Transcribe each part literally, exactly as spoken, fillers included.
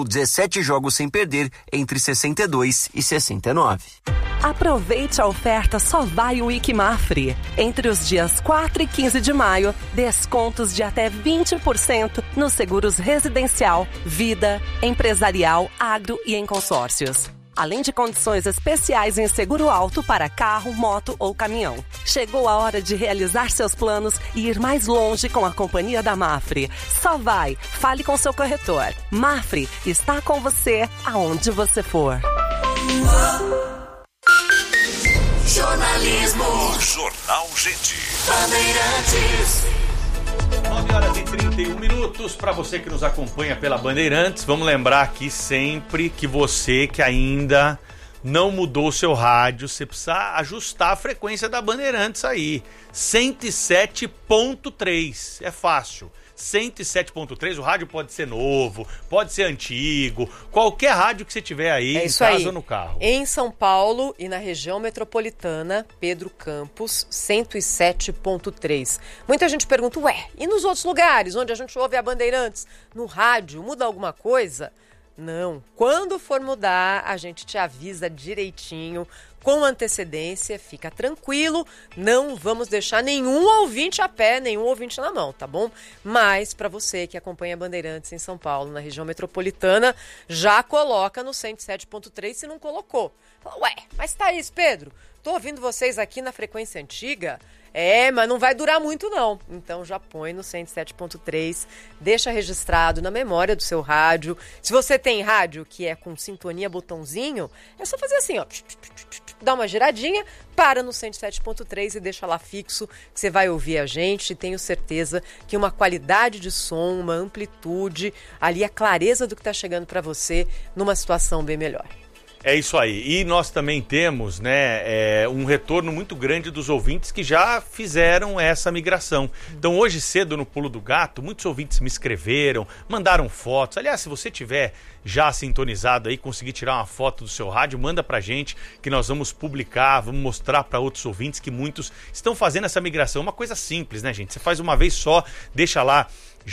Foram dezessete jogos sem perder entre sessenta e dois e sessenta e nove. Aproveite a oferta Só Vai Week Mafre. Entre os dias quatro e quinze de maio, descontos de até vinte por cento nos seguros residencial, vida, empresarial, agro e em consórcios. Além de condições especiais em seguro alto para carro, moto ou caminhão. Chegou a hora de realizar seus planos e ir mais longe com a companhia da Mafre. Só vai, fale com seu corretor. Mafre está com você aonde você for. Jornalismo. Jornal Gente. Bandeirantes. nove horas e trinta e um minutos para você que nos acompanha pela Bandeirantes. Vamos lembrar aqui sempre que você que ainda não mudou o seu rádio, você precisa ajustar a frequência da Bandeirantes aí. cento e sete ponto três. É fácil. cento e sete ponto três, o rádio pode ser novo, pode ser antigo, qualquer rádio que você tiver aí, é em casa aí. ou no carro. Em São Paulo e na região metropolitana, Pedro Campos, cento e sete ponto três. Muita gente pergunta, ué, e nos outros lugares onde a gente ouve a Bandeirantes? No rádio, muda alguma coisa? Não. Quando for mudar, a gente te avisa direitinho, com antecedência, fica tranquilo, não vamos deixar nenhum ouvinte a pé, nenhum ouvinte na mão, tá bom? Mas para você que acompanha Bandeirantes em São Paulo, na região metropolitana, já coloca no cento e sete ponto três se não colocou. Fala, ué, mas tá isso, Pedro, tô ouvindo vocês aqui na frequência antiga. É, mas não vai durar muito não. Então já põe no cento e sete ponto três, deixa registrado na memória do seu rádio. Se você tem rádio que é com sintonia botãozinho, é só fazer assim, ó, dá uma giradinha, para no cento e sete ponto três e deixa lá fixo, que você vai ouvir a gente. E tenho certeza que uma qualidade de som, uma amplitude, ali a clareza do que está chegando para você numa situação bem melhor. É isso aí. E nós também temos, né, é, um retorno muito grande dos ouvintes que já fizeram essa migração. Então, hoje cedo no Pulo do Gato, muitos ouvintes me escreveram, mandaram fotos. Aliás, se você tiver já sintonizado aí, conseguir tirar uma foto do seu rádio, manda pra gente que nós vamos publicar, vamos mostrar para outros ouvintes que muitos estão fazendo essa migração. Uma coisa simples, né, gente? Você faz uma vez só, deixa lá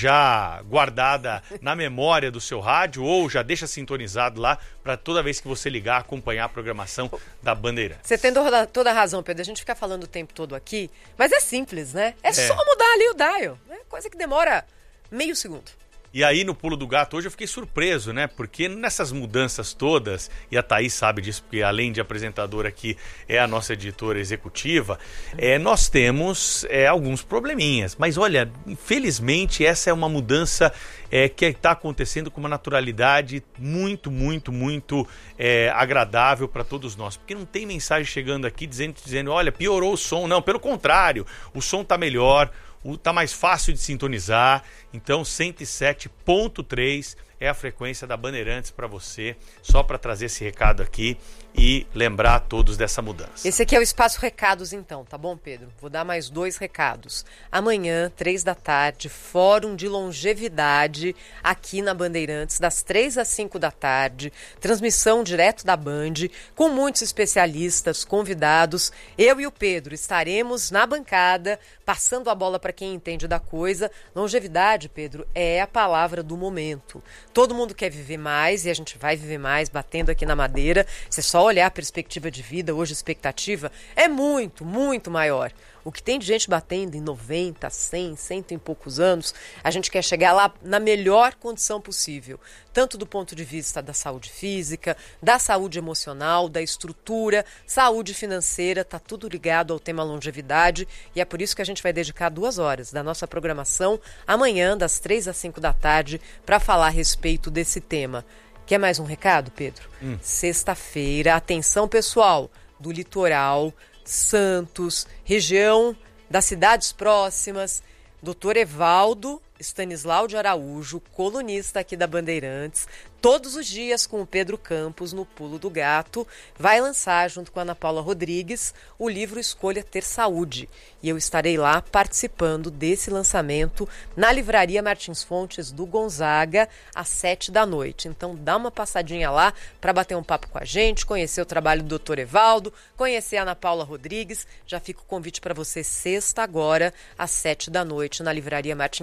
já guardada na memória do seu rádio ou já deixa sintonizado lá para toda vez que você ligar, acompanhar a programação da Bandeirantes. Você tem toda, toda a razão, Pedro. A gente fica falando o tempo todo aqui, mas é simples, né? É, é. só mudar ali o dial. É coisa que demora meio segundo. E aí no Pulo do Gato hoje eu fiquei surpreso, né? Porque nessas mudanças todas, e a Thaís sabe disso, porque além de apresentadora aqui é a nossa editora executiva, é, nós temos é, alguns probleminhas. Mas olha, infelizmente essa é uma mudança é, que está acontecendo com uma naturalidade muito, muito, muito é, agradável para todos nós. Porque não tem mensagem chegando aqui dizendo, dizendo, olha, piorou o som. Não, pelo contrário, o som está melhor. Está mais fácil de sintonizar, então cento e sete ponto três é a frequência da Bandeirantes para você, só para trazer esse recado aqui e lembrar a todos dessa mudança. Esse aqui é o Espaço Recados então, tá bom, Pedro? Vou dar mais dois recados. Amanhã, três da tarde, Fórum de Longevidade aqui na Bandeirantes, das três às cinco da tarde, transmissão direto da Band, com muitos especialistas, convidados. Eu e o Pedro estaremos na bancada, passando a bola para quem entende da coisa. Longevidade, Pedro, é a palavra do momento. Todo mundo quer viver mais e a gente vai viver mais, batendo aqui na madeira. Se é só olhar a perspectiva de vida, hoje a expectativa é muito, muito maior. O que tem de gente batendo em noventa, cem, cento e poucos anos, a gente quer chegar lá na melhor condição possível. Tanto do ponto de vista da saúde física, da saúde emocional, da estrutura, saúde financeira, tá tudo ligado ao tema longevidade. E é por isso que a gente vai dedicar duas horas da nossa programação amanhã, das três às cinco da tarde, para falar a respeito desse tema. Quer mais um recado, Pedro? Hum. Sexta-feira, atenção pessoal do litoral, Santos, região das cidades próximas, doutor Evaldo Stanislau de Araújo, colunista aqui da Bandeirantes, todos os dias com o Pedro Campos no Pulo do Gato, vai lançar, junto com a Ana Paula Rodrigues, o livro Escolha Ter Saúde. E eu estarei lá participando desse lançamento na Livraria Martins Fontes do Gonzaga, às sete da noite. Então dá uma passadinha lá para bater um papo com a gente, conhecer o trabalho do doutor Evaldo, conhecer a Ana Paula Rodrigues. Já fica o convite para você sexta agora, às sete da noite, na Livraria Martins Fontes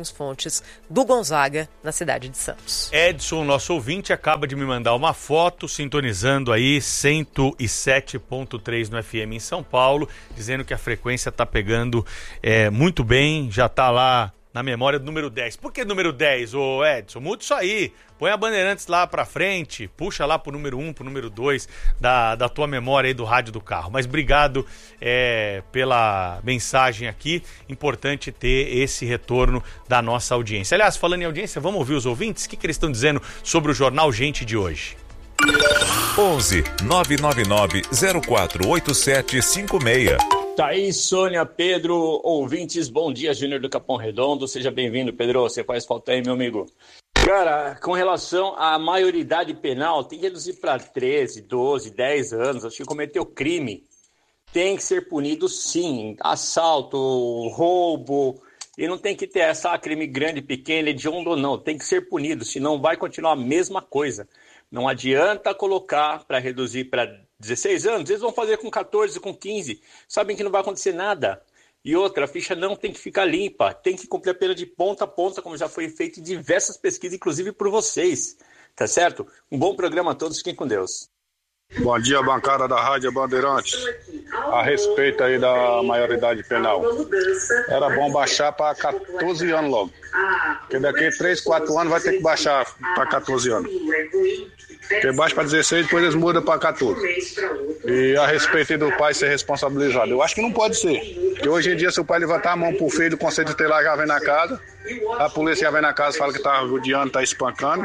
Bandeirantes do Gonzaga, na cidade de Santos. Edson, nosso ouvinte, acaba de me mandar uma foto, sintonizando aí cento e sete ponto três no F M em São Paulo, dizendo que a frequência está pegando é, muito bem, já está lá na memória do número dez. Por que número dez, ô Edson? Muda isso aí. Põe a Bandeirantes lá pra frente, puxa lá pro número um, pro número dois da, da tua memória aí do rádio do carro. Mas obrigado é, pela mensagem aqui. Importante ter esse retorno da nossa audiência. Aliás, falando em audiência, vamos ouvir os ouvintes? O que, que eles estão dizendo sobre o Jornal Gente de hoje? onze nove nove nove zero quatro oito sete cinco seis. Thaís, Sônia, Pedro, ouvintes, bom dia, Júnior do Capão Redondo, seja bem-vindo, Pedro, você faz falta aí, meu amigo. Cara, com relação à maioridade penal, tem que reduzir para treze, doze, dez anos, acho que cometeu crime, tem que ser punido sim, assalto, roubo, e não tem que ter essa crime grande, pequeno, hediondo ou não, tem que ser punido, senão vai continuar a mesma coisa. Não adianta colocar para reduzir para dezesseis anos, eles vão fazer com catorze, com quinze, sabem que não vai acontecer nada. E outra, a ficha não tem que ficar limpa, tem que cumprir a pena de ponta a ponta, como já foi feito em diversas pesquisas, inclusive por vocês, tá certo? Um bom programa a todos, fiquem com Deus. Bom dia, bancada da Rádio Bandeirantes. A respeito aí da maioridade penal, era bom baixar para catorze anos logo, porque daqui a três, quatro anos vai ter que baixar para catorze anos. Porque baixa para dezesseis, depois eles mudam para catorze. E a respeito do pai ser responsabilizado, eu acho que não pode ser. Porque hoje em dia, se o pai levantar a mão pro filho do conselho tutelar, já vem na casa, a polícia já vem na casa e fala que tá judiando, tá espancando.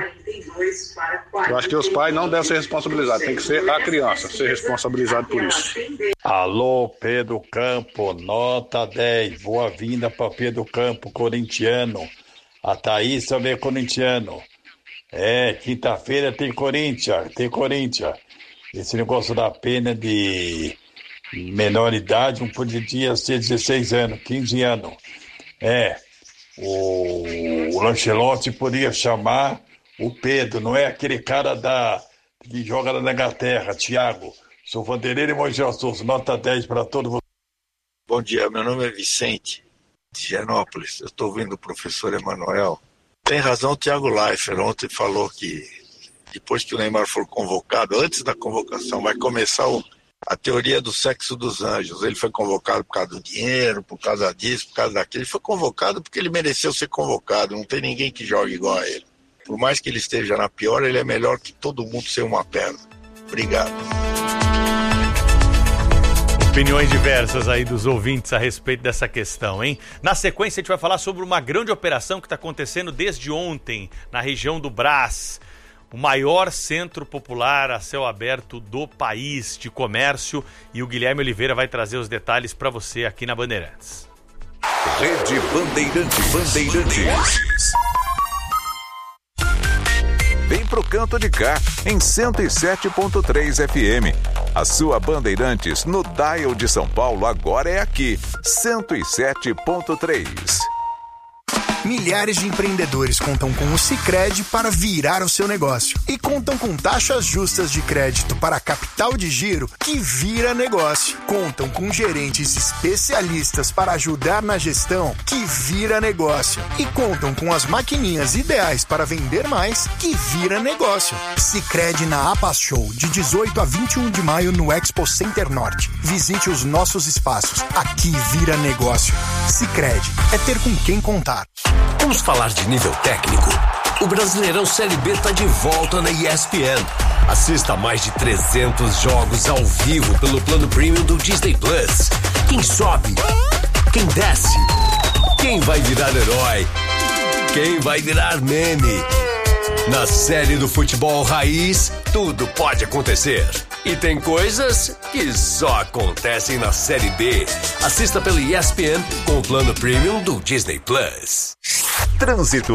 Eu acho que os pais não devem ser responsabilizados, tem que ser a criança ser responsabilizado por isso. Alô, Pedro Campo, nota dez, boa-vinda para Pedro Campo, corintiano. A Thaís também é corintiano. É, quinta-feira tem Corinthians, tem Corinthians. Esse negócio da pena de menor idade não podia ser dezesseis anos, quinze anos. É, o, o Lancelotti podia chamar o Pedro, não é aquele cara da, que joga na Inglaterra, Thiago. Sou Vanderlei e Moisés Souza, nota dez para todo mundo. Bom dia, meu nome é Vicente, de Higienópolis. Eu estou ouvindo o professor Emanuel. Tem razão o Thiago Leifert, ontem falou que depois que o Neymar for convocado, antes da convocação, vai começar o, a teoria do sexo dos anjos. Ele foi convocado por causa do dinheiro, por causa disso, por causa daquilo. Ele foi convocado porque ele mereceu ser convocado, não tem ninguém que jogue igual a ele. Por mais que ele esteja na pior, ele é melhor que todo mundo ser uma perna. Obrigado. Opiniões diversas aí dos ouvintes a respeito dessa questão, hein? Na sequência, a gente vai falar sobre uma grande operação que está acontecendo desde ontem na região do Brás, o maior centro popular a céu aberto do país de comércio, e o Guilherme Oliveira vai trazer os detalhes para você aqui na Bandeirantes. Rede Bandeirantes. Bandeirantes. Vem pro canto de cá, em cento e sete ponto três F M. A sua Bandeirantes no dial de São Paulo agora é aqui, cento e sete ponto três. Milhares de empreendedores contam com o Sicredi para virar o seu negócio. E contam com taxas justas de crédito para capital de giro que vira negócio. Contam com gerentes especialistas para ajudar na gestão que vira negócio. E contam com as maquininhas ideais para vender mais que vira negócio. Sicredi na APAS Show, de dezoito a vinte e um de maio no Expo Center Norte. Visite os nossos espaços. Aqui vira negócio. Sicredi é ter com quem contar. Vamos falar de nível técnico. O Brasileirão Série B está de volta na E S P N. Assista a mais de trezentos jogos ao vivo pelo plano premium do Disney Plus. Quem sobe? Quem desce? Quem vai virar herói? Quem vai virar meme? Na série do futebol raiz, tudo pode acontecer. E tem coisas que só acontecem na Série B. Assista pelo E S P N com o plano premium do Disney Plus. Trânsito.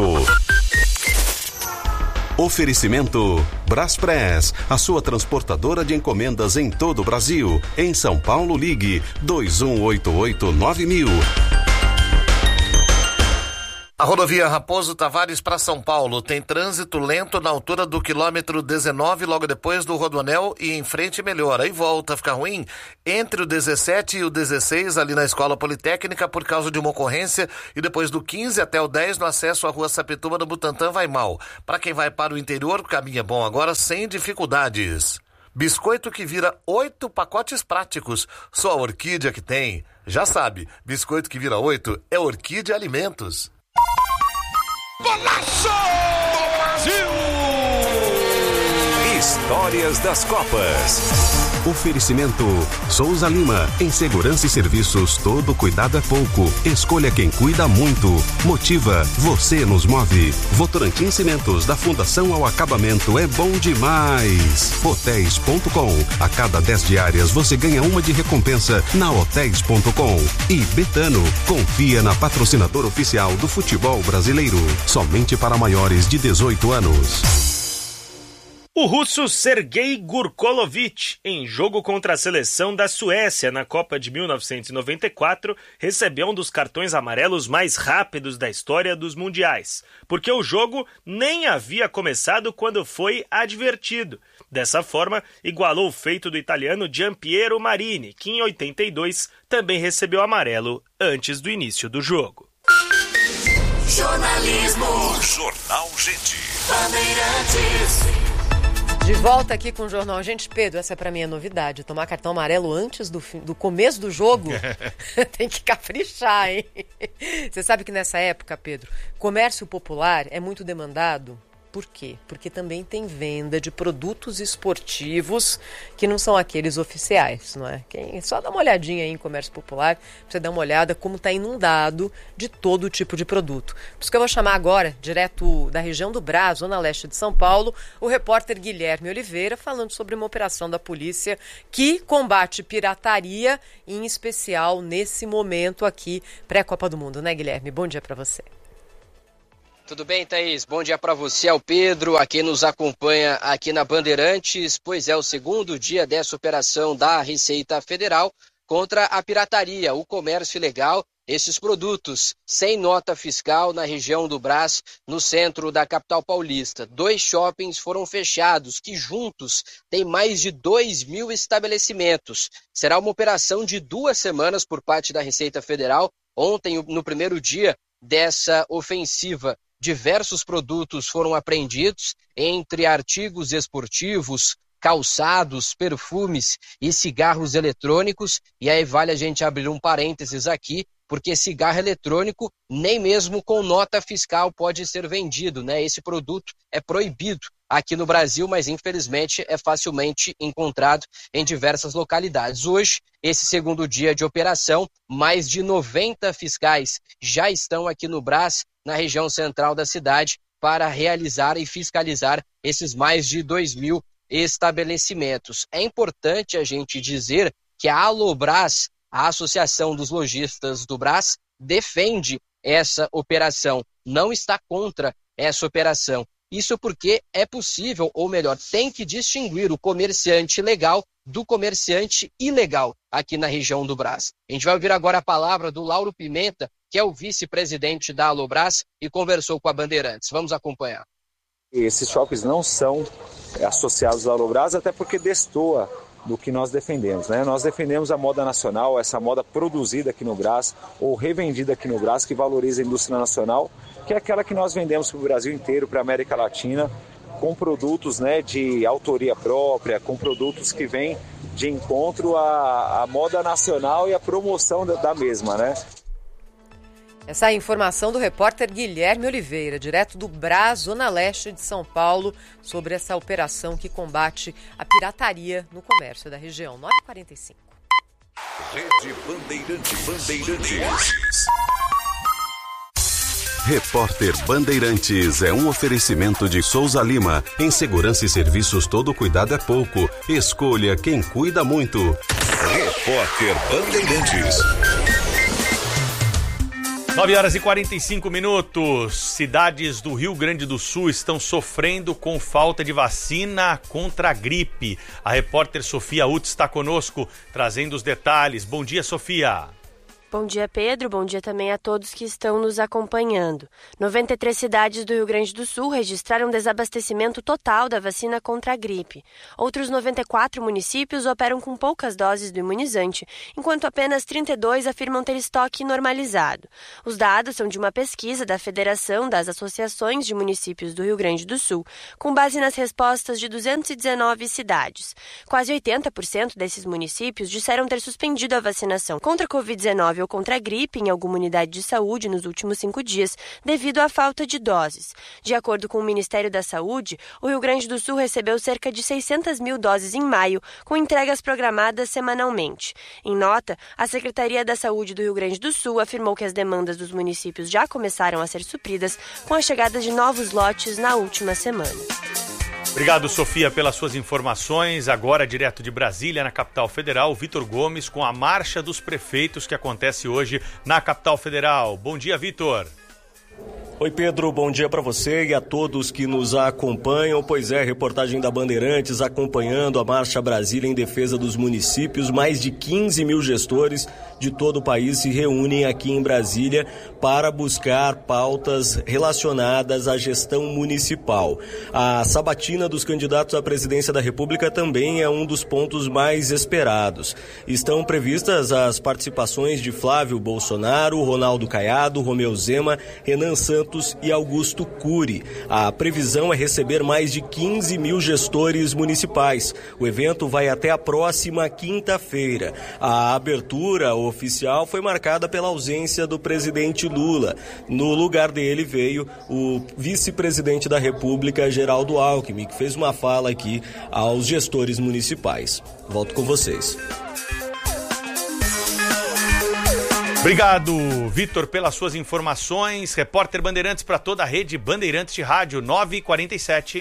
Oferecimento Braspress, a sua transportadora de encomendas em todo o Brasil. Em São Paulo, ligue dois um oito oito nove mil. A rodovia Raposo Tavares para São Paulo tem trânsito lento na altura do quilômetro dezenove, logo depois do Rodoanel, e em frente melhora. E volta a ficar ruim entre o dezessete e o dezesseis, ali na Escola Politécnica, por causa de uma ocorrência, e depois do quinze até o dez, no acesso à Rua Sapituba do Butantã, vai mal. Para quem vai para o interior, o caminho é bom agora, sem dificuldades. Biscoito que vira oito pacotes práticos, só a Orquídea que tem. Já sabe, biscoito que vira oito é Orquídea Alimentos. Golaço do Brasil! Histórias das Copas. Oferecimento Souza Lima. Em segurança e serviços, todo cuidado é pouco. Escolha quem cuida muito. Motiva, você nos move. Votorantim Cimentos, da fundação ao acabamento, é bom demais. Hotéis ponto com. A cada dez diárias você ganha uma de recompensa na hotéis ponto com. E Betano, confia na patrocinadora oficial do futebol brasileiro. Somente para maiores de dezoito anos. O russo Sergei Gurkolovich, em jogo contra a seleção da Suécia na Copa de mil novecentos e noventa e quatro, recebeu um dos cartões amarelos mais rápidos da história dos mundiais, porque o jogo nem havia começado quando foi advertido. Dessa forma, igualou o feito do italiano Giampiero Marini, que em oitenta e dois também recebeu amarelo antes do início do jogo. Jornalismo. Jornal Gente. Bandeirantes. De volta aqui com o Jornal Gente. Pedro, essa pra mim é novidade. Tomar cartão amarelo antes do, fim, do começo do jogo tem que caprichar, hein? Você sabe que nessa época, Pedro, comércio popular é muito demandado. Por quê? Porque também tem venda de produtos esportivos que não são aqueles oficiais, não é? Quem, só dá uma olhadinha aí em comércio popular, pra você dar uma olhada como está inundado de todo tipo de produto. Por isso que eu vou chamar agora, direto da região do Brás, zona leste de São Paulo, o repórter Guilherme Oliveira, falando sobre uma operação da polícia que combate pirataria, em especial nesse momento aqui, pré-Copa do Mundo, né, Guilherme? Bom dia para você. Tudo bem, Thaís? Bom dia para você, ao Pedro, a quem nos acompanha aqui na Bandeirantes. Pois é, o segundo dia dessa operação da Receita Federal contra a pirataria, o comércio ilegal, esses produtos sem nota fiscal na região do Brás, no centro da capital paulista. Dois shoppings foram fechados, que juntos têm mais de dois mil estabelecimentos. Será uma operação de duas semanas por parte da Receita Federal. Ontem, no primeiro dia dessa ofensiva, diversos produtos foram apreendidos, entre artigos esportivos, calçados, perfumes e cigarros eletrônicos. E aí vale a gente abrir um parênteses aqui, porque cigarro eletrônico nem mesmo com nota fiscal pode ser vendido, né? Esse produto é proibido aqui no Brasil, mas infelizmente é facilmente encontrado em diversas localidades. Hoje, esse segundo dia de operação, mais de noventa fiscais já estão aqui no Brás, na região central da cidade, para realizar e fiscalizar esses mais de dois mil estabelecimentos. É importante a gente dizer que a Alobrás, a Associação dos Lojistas do Brás, defende essa operação, não está contra essa operação. Isso porque é possível, ou melhor, tem que distinguir o comerciante legal do comerciante ilegal aqui na região do Brás. A gente vai ouvir agora a palavra do Lauro Pimenta, que é o vice-presidente da Alobrás e conversou com a Bandeirantes. Vamos acompanhar. Esses shoppings não são associados à Alobrás, até porque destoa do que nós defendemos, né? Nós defendemos a moda nacional, essa moda produzida aqui no Brás ou revendida aqui no Brás, que valoriza a indústria nacional, que é aquela que nós vendemos para o Brasil inteiro, para a América Latina, com produtos, né, de autoria própria, com produtos que vêm de encontro à, à moda nacional e à promoção da, da mesma, né? Essa é a informação do repórter Guilherme Oliveira, direto do Brás, zona leste de São Paulo, sobre essa operação que combate a pirataria no comércio da região. nove e quarenta e cinco. Rede Bandeirantes. Bandeirantes. Repórter Bandeirantes é um oferecimento de Souza Lima. Em segurança e serviços, todo cuidado é pouco. Escolha quem cuida muito. Repórter Bandeirantes. nove horas e quarenta e cinco minutos. Cidades do Rio Grande do Sul estão sofrendo com falta de vacina contra a gripe. A repórter Sofia Utz está conosco, trazendo os detalhes. Bom dia, Sofia. Bom dia, Pedro. Bom dia também a todos que estão nos acompanhando. noventa e três cidades do Rio Grande do Sul registraram desabastecimento total da vacina contra a gripe. Outros noventa e quatro municípios operam com poucas doses do imunizante, enquanto apenas trinta e dois afirmam ter estoque normalizado. Os dados são de uma pesquisa da Federação das Associações de Municípios do Rio Grande do Sul, com base nas respostas de duzentas e dezenove cidades. Quase oitenta por cento desses municípios disseram ter suspendido a vacinação contra a covid dezenove ou contra a gripe em alguma unidade de saúde nos últimos cinco dias, devido à falta de doses. De acordo com o Ministério da Saúde, o Rio Grande do Sul recebeu cerca de seiscentas mil doses em maio, com entregas programadas semanalmente. Em nota, a Secretaria da Saúde do Rio Grande do Sul afirmou que as demandas dos municípios já começaram a ser supridas com a chegada de novos lotes na última semana. Obrigado, Sofia, pelas suas informações. Agora, direto de Brasília, na capital federal, Vitor Gomes com a Marcha dos Prefeitos que acontece hoje na capital federal. Bom dia, Vitor. Oi, Pedro, bom dia para você e a todos que nos acompanham. Pois é, reportagem da Bandeirantes acompanhando a Marcha Brasília em defesa dos municípios. Mais de quinze mil gestores de todo o país se reúnem aqui em Brasília para buscar pautas relacionadas à gestão municipal. A sabatina dos candidatos à presidência da República também é um dos pontos mais esperados. Estão previstas as participações de Flávio Bolsonaro, Ronaldo Caiado, Romeu Zema, Renan Santos e Augusto Cury. A previsão é receber mais de quinze mil gestores municipais. O evento vai até a próxima quinta-feira. A abertura oficial foi marcada pela ausência do presidente Lula. No lugar dele veio o vice-presidente da República, Geraldo Alckmin, que fez uma fala aqui aos gestores municipais. Volto com vocês. Obrigado, Vitor, pelas suas informações. Repórter Bandeirantes para toda a rede Bandeirantes de Rádio, nove e quarenta e sete.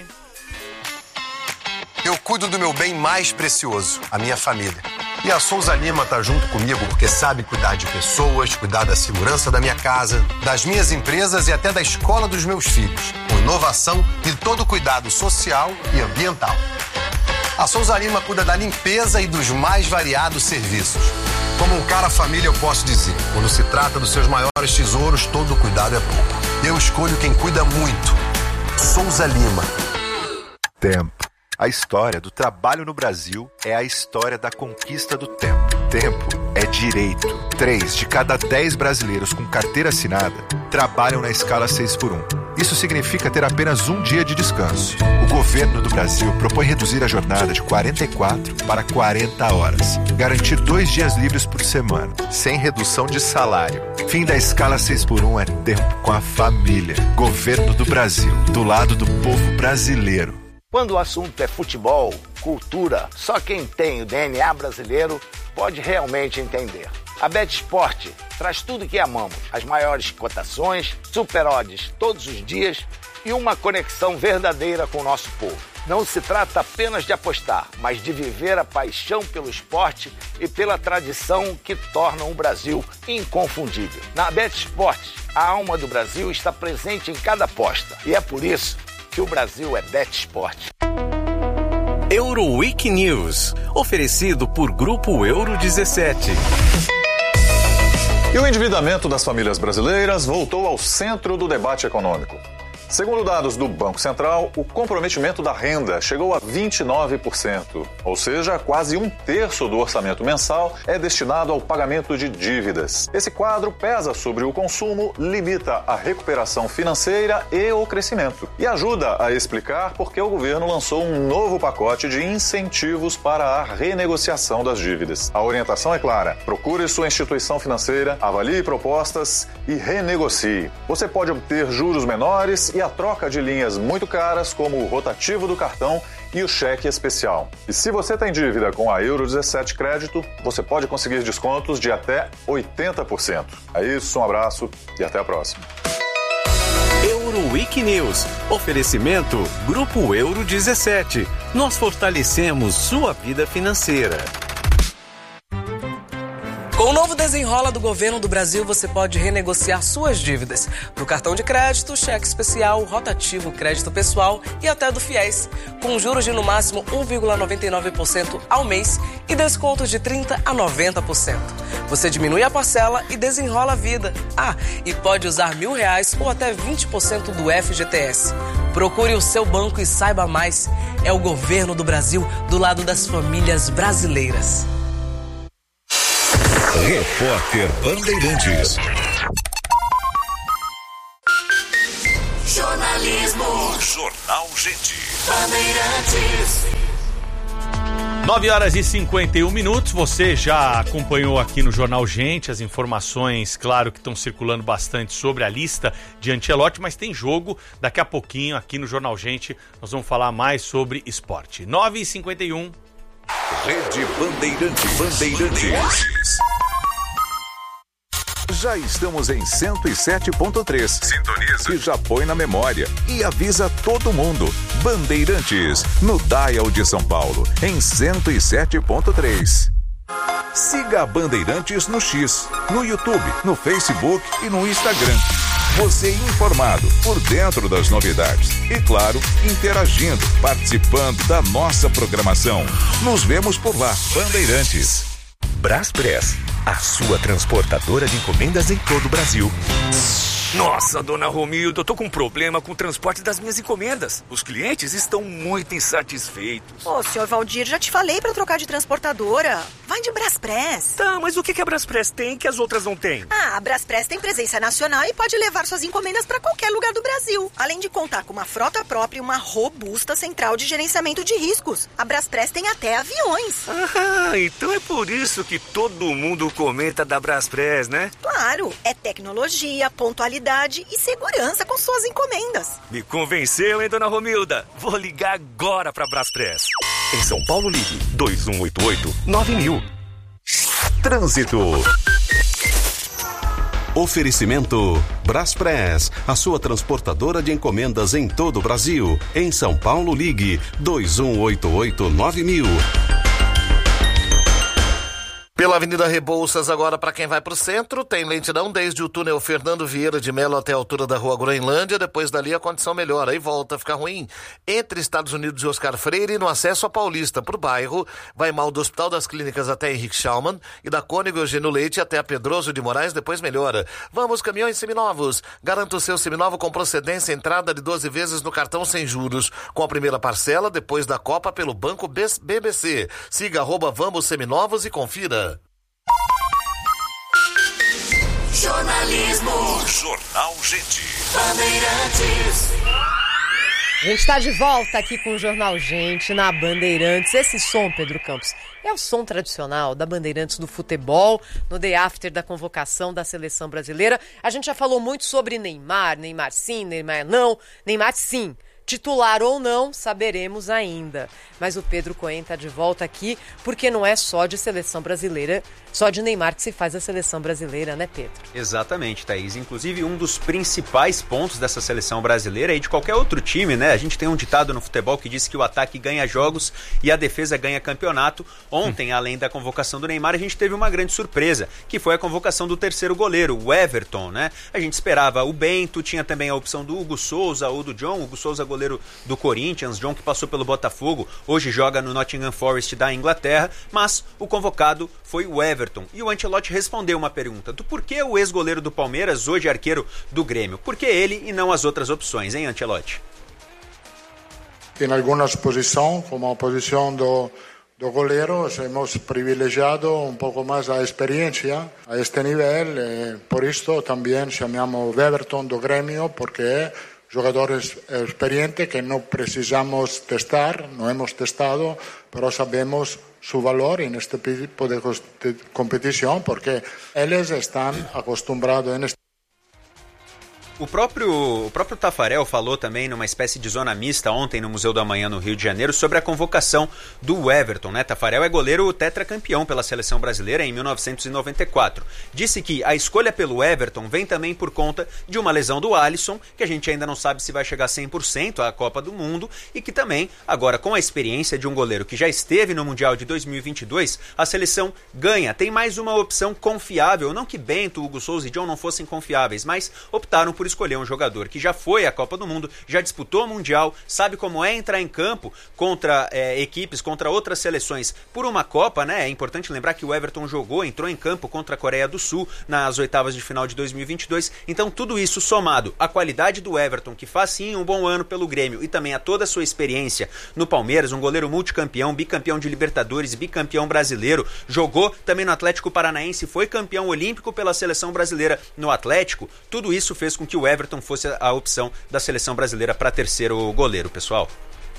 Eu cuido do meu bem mais precioso, a minha família. E a Souza Lima tá junto comigo porque sabe cuidar de pessoas, cuidar da segurança da minha casa, das minhas empresas e até da escola dos meus filhos, com inovação e todo o cuidado social e ambiental. A Souza Lima cuida da limpeza e dos mais variados serviços. Como um cara família, eu posso dizer, quando se trata dos seus maiores tesouros, todo cuidado é pouco. Eu escolho quem cuida muito. Souza Lima. Tempo. A história do trabalho no Brasil é a história da conquista do tempo. Tempo é direito. Três de cada dez brasileiros com carteira assinada trabalham na escala seis por um. Isso significa ter apenas um dia de descanso. O governo do Brasil propõe reduzir a jornada de quarenta e quatro para quarenta horas. Garantir dois dias livres por semana, sem redução de salário. Fim da escala seis por um é tempo com a família. Governo do Brasil, do lado do povo brasileiro. Quando o assunto é futebol, cultura, só quem tem o D N A brasileiro pode realmente entender. A BetSport traz tudo que amamos, as maiores cotações, super odds todos os dias e uma conexão verdadeira com o nosso povo. Não se trata apenas de apostar, mas de viver a paixão pelo esporte e pela tradição que tornam o Brasil inconfundível. Na BetSport, a alma do Brasil está presente em cada aposta e é por isso que o Brasil é BetSport. Euroweek News, oferecido por Grupo Euro dezessete. E o endividamento das famílias brasileiras voltou ao centro do debate econômico. Segundo dados do Banco Central, o comprometimento da renda chegou a vinte e nove por cento, ou seja, quase um terço do orçamento mensal é destinado ao pagamento de dívidas. Esse quadro pesa sobre o consumo, limita a recuperação financeira e o crescimento, e ajuda a explicar por que o governo lançou um novo pacote de incentivos para a renegociação das dívidas. A orientação é clara: procure sua instituição financeira, avalie propostas e renegocie. Você pode obter juros menores e a troca de linhas muito caras, como o rotativo do cartão e o cheque especial. E se você tem dívida com a Euro dezessete Crédito, você pode conseguir descontos de até oitenta por cento. É isso, um abraço e até a próxima. Euroweek News. Oferecimento Grupo Euro dezessete. Nós fortalecemos sua vida financeira. Com o novo Desenrola do Governo do Brasil, você pode renegociar suas dívidas no cartão de crédito, cheque especial, rotativo, crédito pessoal e até do FIES, com juros de no máximo um vírgula noventa e nove por cento ao mês e descontos de trinta por cento a noventa por cento. Você diminui a parcela e desenrola a vida. Ah, e pode usar mil reais ou até vinte por cento do F G T S. Procure o seu banco e saiba mais. É o governo do Brasil do lado das famílias brasileiras. Repórter Bandeirantes. Jornalismo. Jornal Gente. Bandeirantes. nove horas e cinquenta e um minutos, você já acompanhou aqui no Jornal Gente as informações, claro que estão circulando bastante sobre a lista de Ancelotti, mas tem jogo daqui a pouquinho aqui no Jornal Gente, nós vamos falar mais sobre esporte. nove e cinquenta e um. Rede Bandeirantes. Bandeirantes. Já estamos em cento e sete ponto três. Sintoniza. E já põe na memória. E avisa todo mundo. Bandeirantes, no Dial de São Paulo, em cento e sete ponto três. Siga a Bandeirantes no X, no YouTube, no Facebook e no Instagram. Você informado, por dentro das novidades. E claro, interagindo, participando da nossa programação. Nos vemos por lá. Bandeirantes. Braspress, a sua transportadora de encomendas em todo o Brasil. Nossa, dona Romilda, eu tô com um problema com o transporte das minhas encomendas. Os clientes estão muito insatisfeitos. Ô, senhor Valdir, já te falei pra trocar de transportadora. Vai de Braspress. Tá, mas o que que a Braspress tem que as outras não têm? Ah, a Braspress tem presença nacional e pode levar suas encomendas pra qualquer lugar do Brasil. Além de contar com uma frota própria e uma robusta central de gerenciamento de riscos. A Braspress tem até aviões. Ah, então é por isso que todo mundo comenta da Braspress, né? Claro, é tecnologia, pontualidade e segurança com suas encomendas. Me convenceu, hein, dona Romilda? Vou ligar agora pra Braspress. Em São Paulo, ligue dois um oito oito nove mil. Trânsito. Oferecimento Braspress, a sua transportadora de encomendas em todo o Brasil. Em São Paulo, ligue dois um oito oito nove mil. Pela Avenida Rebouças, agora para quem vai para o centro, tem lentidão desde o túnel Fernando Vieira de Melo até a altura da Rua Groenlândia. Depois dali a condição melhora e volta a ficar ruim. Entre Estados Unidos e Oscar Freire e no acesso à Paulista para o bairro, vai mal do Hospital das Clínicas até Henrique Schaumann e da Cônego Eugênio Leite até a Pedroso de Moraes, depois melhora. Vamos, caminhões seminovos. Garanta o seu seminovo com procedência, entrada de doze vezes no cartão sem juros, com a primeira parcela depois da Copa pelo Banco B B C. Siga arroba Vamos Seminovos e confira. Jornalismo. Jornal Gente. Bandeirantes. A gente está de volta aqui com o Jornal Gente na Bandeirantes. Esse som, Pedro Campos, é o som tradicional da Bandeirantes do futebol, no day after da convocação da seleção brasileira. A gente já falou muito sobre Neymar, Neymar sim, Neymar não, Neymar sim. Titular ou não, saberemos ainda. Mas o Pedro Cohen está de volta aqui, porque não é só de seleção brasileira, só de Neymar que se faz a seleção brasileira, né, Pedro? Exatamente, Thaís. Inclusive, um dos principais pontos dessa seleção brasileira e de qualquer outro time, né? A gente tem um ditado no futebol que diz que o ataque ganha jogos e a defesa ganha campeonato. Ontem, hum. além da convocação do Neymar, a gente teve uma grande surpresa, que foi a convocação do terceiro goleiro, o Everton, né? A gente esperava o Bento, tinha também a opção do Hugo Souza ou do John, Hugo Souza goleiro do Corinthians, John que passou pelo Botafogo, hoje joga no Nottingham Forest da Inglaterra, mas o convocado foi o Everton. E o Ancelotti respondeu uma pergunta do porquê o ex-goleiro do Palmeiras, hoje arqueiro do Grêmio. Por que ele e não as outras opções, hein, Ancelotti? Em algumas posições, como a posição do, do goleiro, hemos privilegiado um pouco mais a experiência a este nível, e por isso também chamamos Everton do Grêmio, porque é jogador experiente que no precisamos testar, no hemos testado, pero sabemos su valor en este tipo de competición porque ellos están acostumbrados en este. O próprio, o próprio Tafarel falou também numa espécie de zona mista ontem no Museu do Amanhã no Rio de Janeiro sobre a convocação do Everton, né? Tafarel é goleiro tetracampeão pela seleção brasileira em mil novecentos e noventa e quatro. Disse que a escolha pelo Everton vem também por conta de uma lesão do Alisson, que a gente ainda não sabe se vai chegar a cem por cento à Copa do Mundo, e que também, agora com a experiência de um goleiro que já esteve no Mundial de dois mil e vinte e dois, a seleção ganha, tem mais uma opção confiável. Não que Bento, Hugo Souza e John não fossem confiáveis, mas optaram por por escolher um jogador que já foi à Copa do Mundo, já disputou o Mundial, sabe como é entrar em campo contra é, equipes, contra outras seleções por uma Copa, né? É importante lembrar que o Everton jogou, entrou em campo contra a Coreia do Sul nas oitavas de final de dois mil e vinte e dois. Então tudo isso somado à qualidade do Everton, que faz sim um bom ano pelo Grêmio, e também a toda a sua experiência no Palmeiras, um goleiro multicampeão, bicampeão de Libertadores, bicampeão brasileiro, jogou também no Atlético Paranaense, foi campeão olímpico pela seleção brasileira no Atlético. Tudo isso fez com que o Everton fosse a opção da seleção brasileira para terceiro goleiro, pessoal.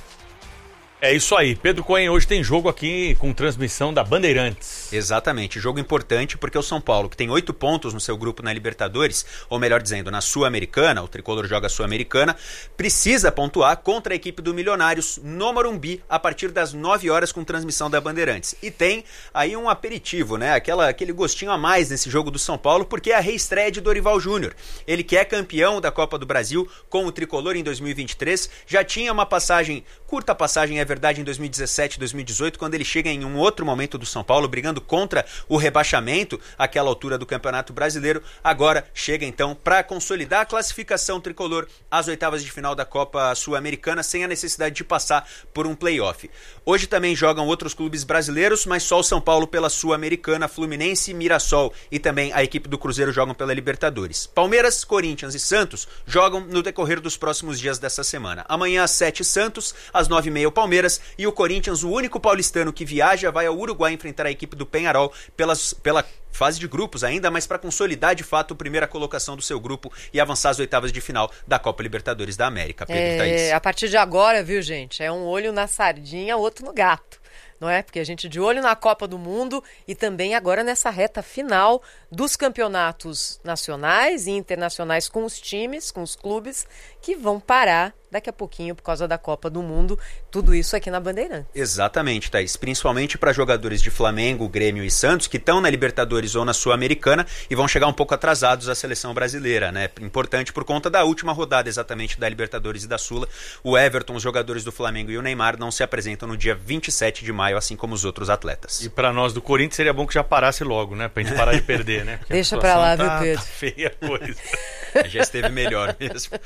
É isso aí, Pedro Cohen, hoje tem jogo aqui com transmissão da Bandeirantes. Exatamente, jogo importante porque o São Paulo, que tem oito pontos no seu grupo na Libertadores, ou melhor dizendo, na Sul-Americana, o Tricolor joga a Sul-Americana, precisa pontuar contra a equipe do Milionários no Morumbi a partir das nove horas com transmissão da Bandeirantes. E tem aí um aperitivo, né? Aquela, aquele gostinho a mais nesse jogo do São Paulo, porque é a reestreia de Dorival Júnior. Ele que é campeão da Copa do Brasil com o Tricolor em dois mil e vinte e três, já tinha uma passagem, curta passagem, é verdade, em dois mil e dezessete, dois mil e dezoito, quando ele chega em um outro momento do São Paulo, brigando contra o rebaixamento àquela altura do Campeonato Brasileiro. Agora chega então para consolidar a classificação tricolor às oitavas de final da Copa Sul-Americana, sem a necessidade de passar por um play-off. Hoje também jogam outros clubes brasileiros, mas só o São Paulo pela Sul-Americana, Fluminense, Mirassol e também a equipe do Cruzeiro jogam pela Libertadores. Palmeiras, Corinthians e Santos jogam no decorrer dos próximos dias dessa semana. Amanhã às sete, Santos, às nove e meia o Palmeiras, e o Corinthians, o único paulistano que viaja, vai ao Uruguai enfrentar a equipe do Peñarol pelas, pela fase de grupos ainda, mas para consolidar de fato a primeira colocação do seu grupo e avançar às oitavas de final da Copa Libertadores da América. Pedro, é, Thaís. A partir de agora, viu, gente, é um olho na sardinha, outro no gato. Não é? Porque a gente de olho na Copa do Mundo e também agora nessa reta final dos campeonatos nacionais e internacionais com os times, com os clubes que vão parar daqui a pouquinho por causa da Copa do Mundo. Tudo isso aqui na Bandeirantes. Exatamente, Thaís. Principalmente para jogadores de Flamengo, Grêmio e Santos que estão na Libertadores ou na Sul-Americana e vão chegar um pouco atrasados à seleção brasileira, né? Importante por conta da última rodada exatamente da Libertadores e da Sula. O Everton, os jogadores do Flamengo e o Neymar não se apresentam no dia vinte e sete de maio, assim como os outros atletas. E para nós do Corinthians seria bom que já parasse logo, né? Pra gente parar de perder, né? Porque deixa pra lá, tá, viu, Pedro? Tá feia a coisa. Já esteve melhor mesmo.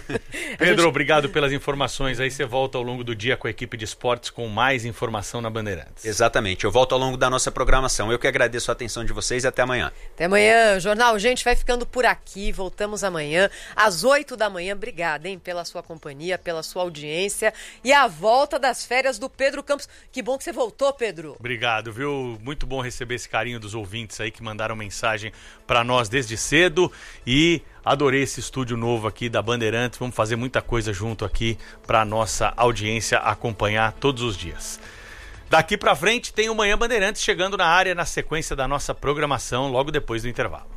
Pedro, gente... obrigado pelas informações. Aí você volta ao longo do dia com a equipe de esportes com mais informação na Bandeirantes. Exatamente, eu volto ao longo da nossa programação. Eu que agradeço a atenção de vocês e até amanhã. Até amanhã, Jornal. Gente, vai ficando por aqui. Voltamos amanhã às oito da manhã. Obrigada, hein, pela sua companhia, pela sua audiência e a volta das férias do Pedro Campos. Que bom que você voltou, Pedro. Obrigado, viu? Muito bom receber esse carinho dos ouvintes aí que mandaram mensagem para nós desde cedo e adorei esse estúdio novo aqui da Bandeirantes. Vamos fazer muita coisa junto aqui para nossa audiência acompanhar todos os dias. Daqui para frente tem o Manhã Bandeirantes chegando na área na sequência da nossa programação logo depois do intervalo.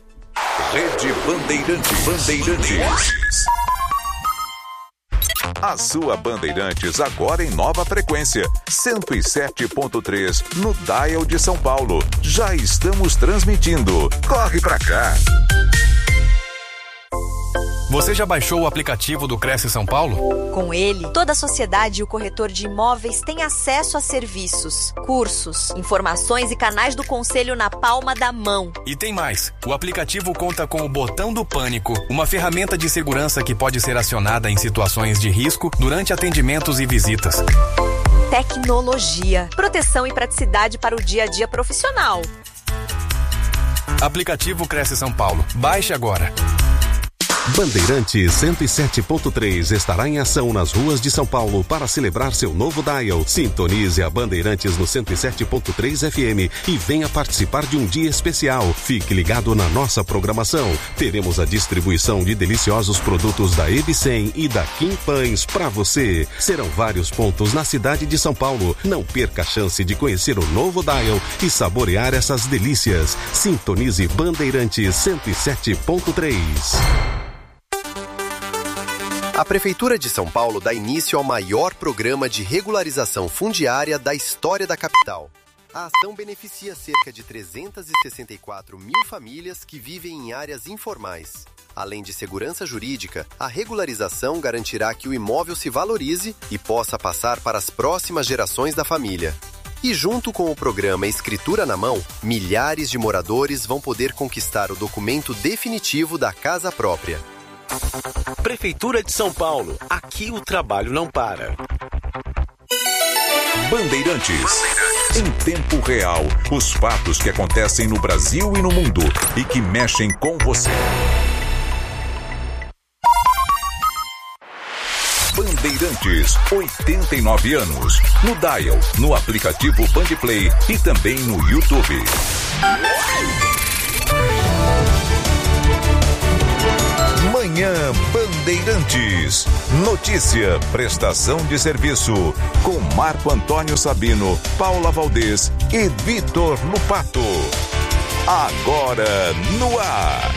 Rede Bandeirantes. Bandeirantes. A sua Bandeirantes agora em nova frequência, cento e sete ponto três no Dial de São Paulo. Já estamos transmitindo. Corre pra cá. Você já baixou o aplicativo do Cresce São Paulo? Com ele, toda a sociedade e o corretor de imóveis têm acesso a serviços, cursos, informações e canais do conselho na palma da mão. E tem mais. O aplicativo conta com o botão do pânico, uma ferramenta de segurança que pode ser acionada em situações de risco durante atendimentos e visitas. Tecnologia, proteção e praticidade para o dia a dia profissional. Aplicativo Cresce São Paulo. Baixe agora. Bandeirantes cento e sete ponto três estará em ação nas ruas de São Paulo para celebrar seu novo dial. Sintonize a Bandeirantes no cento e sete ponto três F M e venha participar de um dia especial. Fique ligado na nossa programação. Teremos a distribuição de deliciosos produtos da Ebicem e da Kim Pães para você. Serão vários pontos na cidade de São Paulo. Não perca a chance de conhecer o novo dial e saborear essas delícias. Sintonize Bandeirantes cento e sete ponto três. A Prefeitura de São Paulo dá início ao maior programa de regularização fundiária da história da capital. A ação beneficia cerca de trezentas e sessenta e quatro mil famílias que vivem em áreas informais. Além de segurança jurídica, a regularização garantirá que o imóvel se valorize e possa passar para as próximas gerações da família. E junto com o programa Escritura na Mão, milhares de moradores vão poder conquistar o documento definitivo da casa própria. Prefeitura de São Paulo. Aqui o trabalho não para. Bandeirantes. Em tempo real, os fatos que acontecem no Brasil e no mundo e que mexem com você. Bandeirantes, oitenta e nove anos. No Dial, no aplicativo Bandplay e também no YouTube. Manhã Bandeirantes. Notícia, prestação de serviço. Com Marco Antônio Sabino, Paula Valdez e Vitor Lupato. Agora no ar.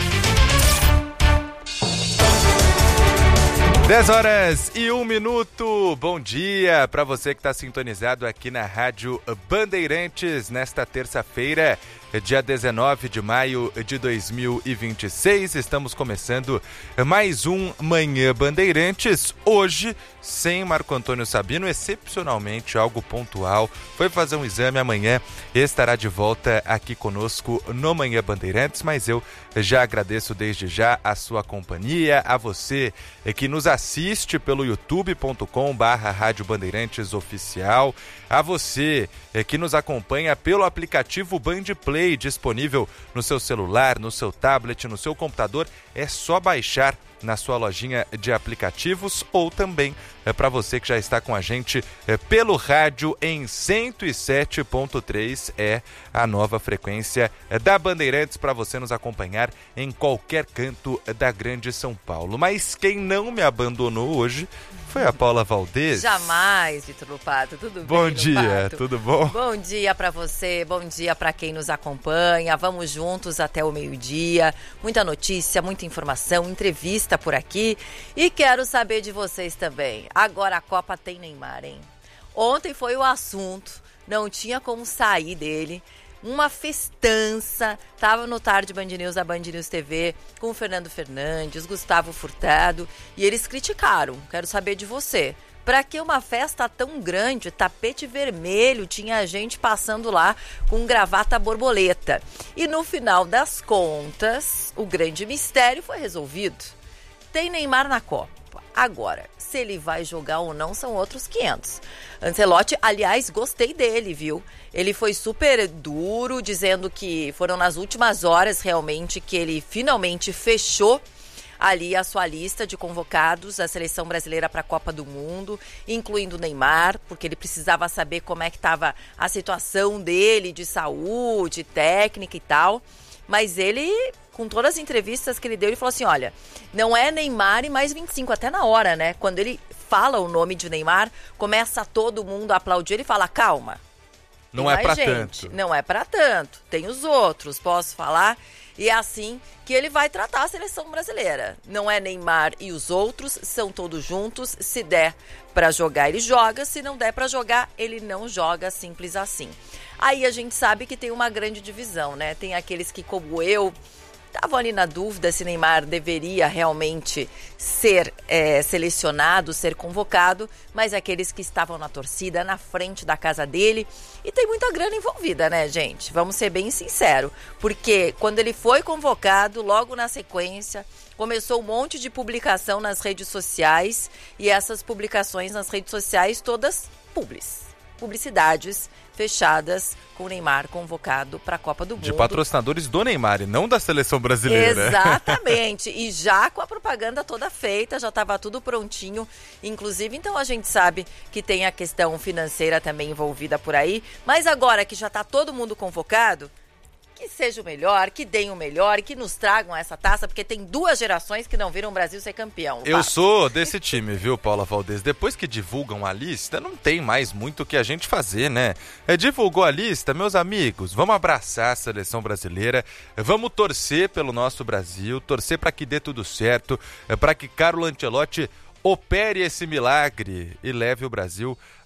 dez horas e um minuto. Bom dia para você que está sintonizado aqui na Rádio Bandeirantes nesta terça-feira, dia dezenove de maio de dois mil e vinte e seis. Estamos começando mais um Manhã Bandeirantes. Hoje, sem Marco Antônio Sabino, excepcionalmente algo pontual. Foi fazer um exame, amanhã estará de volta aqui conosco no Manhã Bandeirantes, mas eu já agradeço desde já a sua companhia, a você que nos assiste pelo youtube ponto com barra Rádio Bandeirantes Oficial, a você que nos acompanha pelo aplicativo Bandplay, disponível no seu celular, no seu tablet, no seu computador. É só baixar na sua lojinha de aplicativos, ou também é para você que já está com a gente é, pelo rádio em cento e sete ponto três, é a nova frequência é, da Bandeirantes para você nos acompanhar em qualquer canto da grande São Paulo. Mas quem não me abandonou hoje foi a Paula Valdez. Jamais, Vitor Lupato. Tudo bom bem, dia, Lupato? Tudo bom? Bom dia para você, bom dia para quem nos acompanha. Vamos juntos até o meio-dia. Muita notícia, muita informação, entrevista por aqui. E quero saber de vocês também. Agora a Copa tem Neymar, hein? Ontem foi o assunto, não tinha como sair dele. Uma festança, tava no Tarde Band News, a Band News T V, com o Fernando Fernandes, Gustavo Furtado, e eles criticaram. Quero saber de você. Pra que uma festa tão grande, tapete vermelho, tinha gente passando lá com gravata borboleta. E no final das contas, o grande mistério foi resolvido. Tem Neymar na Copa. Agora, se ele vai jogar ou não, são outros quinhentos. Ancelotti, aliás, gostei dele, viu? Ele foi super duro, dizendo que foram nas últimas horas, realmente, que ele finalmente fechou ali a sua lista de convocados da seleção brasileira para a Copa do Mundo, incluindo o Neymar, porque ele precisava saber como é que estava a situação dele de saúde, técnica e tal. Mas ele, com todas as entrevistas que ele deu, ele falou assim, olha, não é Neymar e mais vinte e cinco, até na hora, né? Quando ele fala o nome de Neymar, começa todo mundo a aplaudir, ele fala, calma. Não é pra tanto. Não é pra tanto. Tem os outros, posso falar? E é assim que ele vai tratar a seleção brasileira. Não é Neymar e os outros, são todos juntos. Se der pra jogar, ele joga. Se não der pra jogar, ele não joga, simples assim. Aí a gente sabe que tem uma grande divisão, né? Tem aqueles que, como eu, estavam ali na dúvida se Neymar deveria realmente ser é, selecionado, ser convocado, mas aqueles que estavam na torcida, na frente da casa dele. E tem muita grana envolvida, né, gente? Vamos ser bem sinceros. Porque quando ele foi convocado, logo na sequência, começou um monte de publicação nas redes sociais. E essas publicações nas redes sociais, todas públicas. Publicidades fechadas com o Neymar convocado para a Copa do Mundo. De patrocinadores do Neymar e não da seleção brasileira. Exatamente. E já com a propaganda toda feita, já estava tudo prontinho. Inclusive, então a gente sabe que tem a questão financeira também envolvida por aí. Mas agora que já está todo mundo convocado, que seja o melhor, que deem o melhor e que nos tragam essa taça, porque tem duas gerações que não viram o Brasil ser campeão. Eu sou desse time, viu, Paula Valdez? Depois que divulgam a lista, não tem mais muito o que a gente fazer, né? É, divulgou a lista, meus amigos, vamos abraçar a seleção brasileira, vamos torcer pelo nosso Brasil, torcer para que dê tudo certo, para que Carlo Ancelotti opere esse milagre e leve o Brasil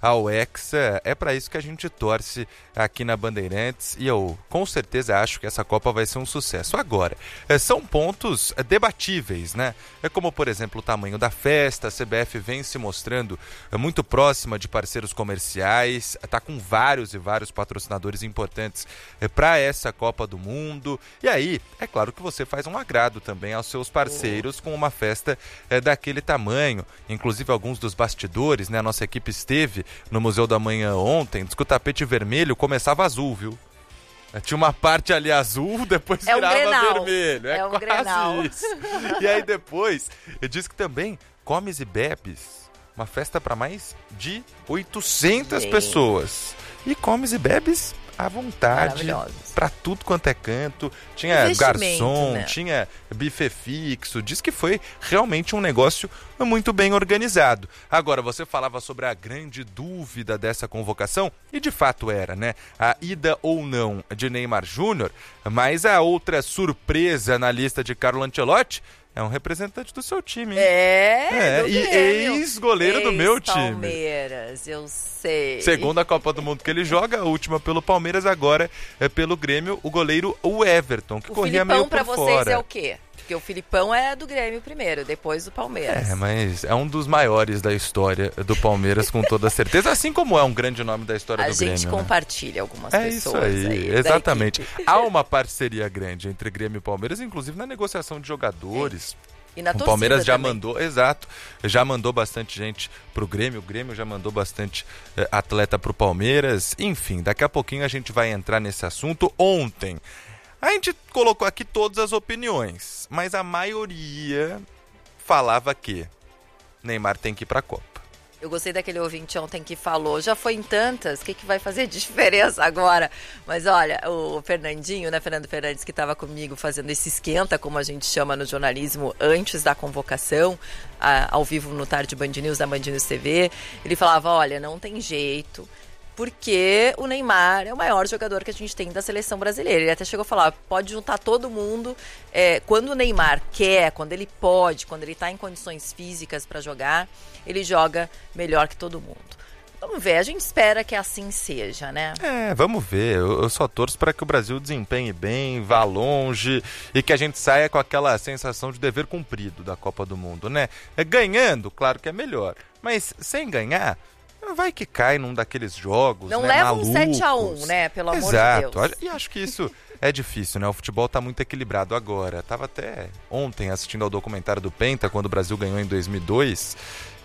ao Hexa. É para isso que a gente torce aqui na Bandeirantes e eu com certeza acho que essa Copa vai ser um sucesso. Agora, são pontos debatíveis, né? É como, por exemplo, o tamanho da festa. A C B F vem se mostrando muito próxima de parceiros comerciais, está com vários e vários patrocinadores importantes para essa Copa do Mundo. E aí, é claro que você faz um agrado também aos seus parceiros com uma festa é, daquele tamanho. Inclusive, alguns dos bastidores, né? A nossa equipe esteve no Museu da Manhã ontem, diz que o tapete vermelho começava azul, viu? Tinha uma parte ali azul, depois é virava um vermelho. É, é um quase Grenal. isso. E aí depois, diz que também comes e bebes. Uma festa para mais de oitocentas Gente. pessoas. E comes e bebes à vontade, para tudo quanto é canto. Tinha garçom, né? Tinha buffet fixo. Diz que foi realmente um negócio muito bem organizado. Agora, você falava sobre a grande dúvida dessa convocação, e de fato era, né? A ida ou não de Neymar Júnior, mas a outra surpresa na lista de Carlo Ancelotti é um representante do seu time, hein? É, é do e Grêmio. ex-goleiro do meu time. Palmeiras, eu sei. Segunda Copa do Mundo que ele joga, a última pelo Palmeiras, agora é pelo Grêmio, o goleiro o Everton, que o corria Filipão meio por pra fora. vocês é o quê? Porque o Filipão é do Grêmio primeiro, depois do Palmeiras. É, mas é um dos maiores da história do Palmeiras, com toda certeza, assim como é um grande nome da história a do Grêmio. A gente compartilha, né? Algumas é pessoas. É isso aí, aí exatamente. Há uma parceria grande entre Grêmio e Palmeiras, inclusive na negociação de jogadores. É. E na o Palmeiras já também. mandou, exato, já mandou bastante gente pro Grêmio, o Grêmio já mandou bastante eh, atleta pro Palmeiras. Enfim, daqui a pouquinho a gente vai entrar nesse assunto. Ontem a gente colocou aqui todas as opiniões, mas a maioria falava que Neymar tem que ir pra Copa. Eu gostei daquele ouvinte ontem que falou, já foi em tantas, o que, que vai fazer de diferença agora? Mas olha, o Fernandinho, né, Fernando Fernandes, que estava comigo fazendo esse esquenta, como a gente chama no jornalismo, antes da convocação, a, ao vivo no Tarde Band News, da Band News T V, ele falava, olha, não tem jeito, porque o Neymar é o maior jogador que a gente tem da seleção brasileira. Ele até chegou a falar, pode juntar todo mundo, é, quando o Neymar quer, quando ele pode, quando ele está em condições físicas para jogar, ele joga melhor que todo mundo. Vamos ver, a gente espera que assim seja, né? É, vamos ver. Eu, eu só torço para que o Brasil desempenhe bem, vá longe e que a gente saia com aquela sensação de dever cumprido da Copa do Mundo, né? É, ganhando, claro que é melhor, mas sem ganhar, vai que cai num daqueles jogos, não né, leva malucos. um sete a um, né? Pelo amor Exato. de Deus. E acho que isso é difícil, né? O futebol tá muito equilibrado agora. Tava até ontem assistindo ao documentário do Penta, quando o Brasil ganhou em dois mil e dois,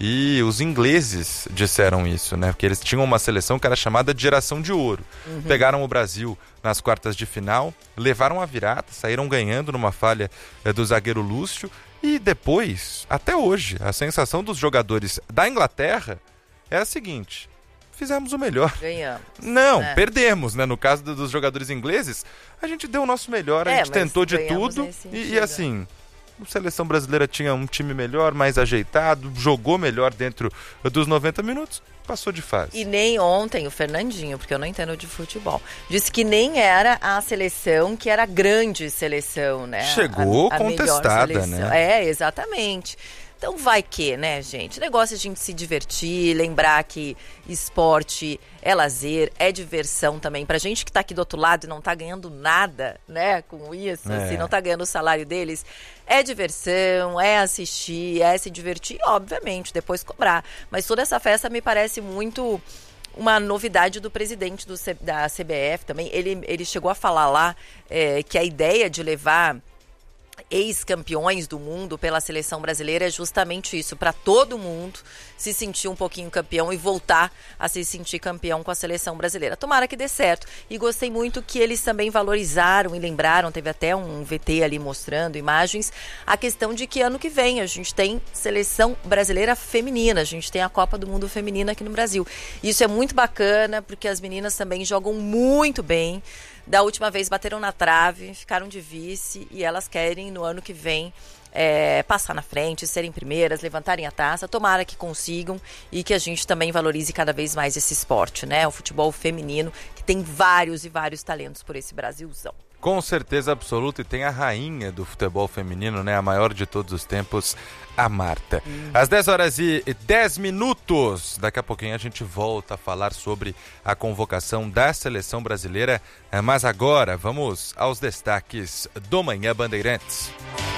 e os ingleses disseram isso, né? Porque eles tinham uma seleção que era chamada de geração de ouro. Uhum. Pegaram o Brasil nas quartas de final, levaram a virada, saíram ganhando numa falha é, do zagueiro Lúcio, e depois, até hoje, a sensação dos jogadores da Inglaterra é a seguinte: fizemos o melhor. Ganhamos. Não, é. perdemos, né? No caso dos jogadores ingleses, a gente deu o nosso melhor, a é, gente tentou de tudo. E, e assim, a seleção brasileira tinha um time melhor, mais ajeitado, jogou melhor dentro dos noventa minutos, passou de fase. E nem ontem o Fernandinho, porque eu não entendo de futebol, disse que nem era a seleção que era a grande seleção, né? Chegou a, a contestada, né? É, exatamente. Então vai que, né, gente? O negócio é a gente se divertir, lembrar que esporte é lazer, é diversão também. Pra gente que tá aqui do outro lado e não tá ganhando nada, né, com isso, é. assim, não tá ganhando o salário deles, é diversão, é assistir, é se divertir e, obviamente, depois cobrar. Mas toda essa festa me parece muito uma novidade do presidente do C- da C B F também. Ele, ele chegou a falar lá é, que a ideia de levar ex-campeões do mundo pela seleção brasileira é justamente isso, para todo mundo se sentir um pouquinho campeão e voltar a se sentir campeão com a seleção brasileira. Tomara que dê certo. E gostei muito que eles também valorizaram e lembraram, teve até um V T ali mostrando imagens, a questão de que ano que vem a gente tem seleção brasileira feminina, a gente tem a Copa do Mundo feminina aqui no Brasil. Isso é muito bacana, porque as meninas também jogam muito bem. Da última vez bateram na trave, ficaram de vice e elas querem no ano que vem é, passar na frente, serem primeiras, levantarem a taça. Tomara que consigam e que a gente também valorize cada vez mais esse esporte, né? O futebol feminino, que tem vários e vários talentos por esse Brasilzão. Com certeza absoluta, e tem a rainha do futebol feminino, né? A maior de todos os tempos, a Marta. Hum. Às dez horas e dez minutos, daqui a pouquinho a gente volta a falar sobre a convocação da seleção brasileira, mas agora vamos aos destaques do Manhã Bandeirantes.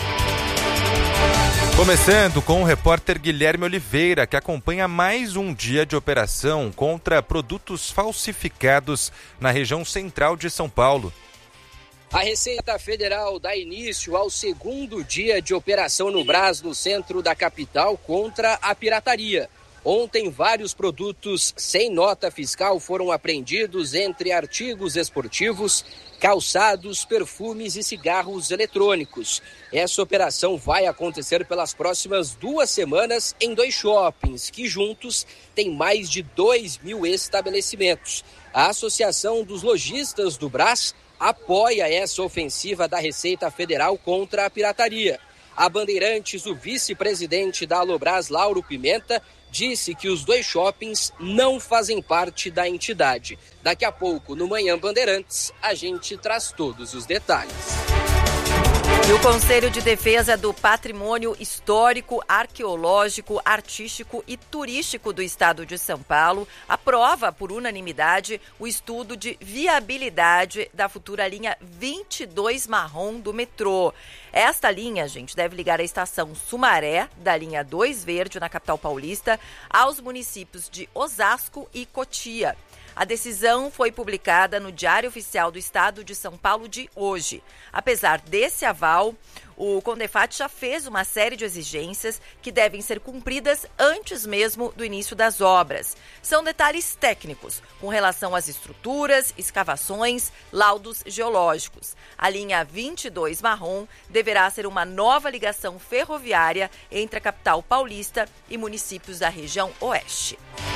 Começando com o repórter Guilherme Oliveira, que acompanha mais um dia de operação contra produtos falsificados na região central de São Paulo. A Receita Federal dá início ao segundo dia de operação no Brás, no centro da capital, contra a pirataria. Ontem, vários produtos sem nota fiscal foram apreendidos, entre artigos esportivos, calçados, perfumes e cigarros eletrônicos. Essa operação vai acontecer pelas próximas duas semanas em dois shoppings, que juntos têm mais de dois mil estabelecimentos. A Associação dos Lojistas do Brás apoia essa ofensiva da Receita Federal contra a pirataria. A Bandeirantes, o vice-presidente da Alobras, Lauro Pimenta, disse que os dois shoppings não fazem parte da entidade. Daqui a pouco, no Manhã Bandeirantes, a gente traz todos os detalhes. E o Conselho de Defesa do Patrimônio Histórico, Arqueológico, Artístico e Turístico do Estado de São Paulo aprova por unanimidade o estudo de viabilidade da futura linha vinte e dois marrom do metrô. Esta linha, gente, deve ligar a estação Sumaré, da linha dois verde, na capital paulista, aos municípios de Osasco e Cotia. A decisão foi publicada no Diário Oficial do Estado de São Paulo de hoje. Apesar desse aval, o Condefat já fez uma série de exigências que devem ser cumpridas antes mesmo do início das obras. São detalhes técnicos, com relação às estruturas, escavações, laudos geológicos. A linha vinte e dois marrom deverá ser uma nova ligação ferroviária entre a capital paulista e municípios da região oeste.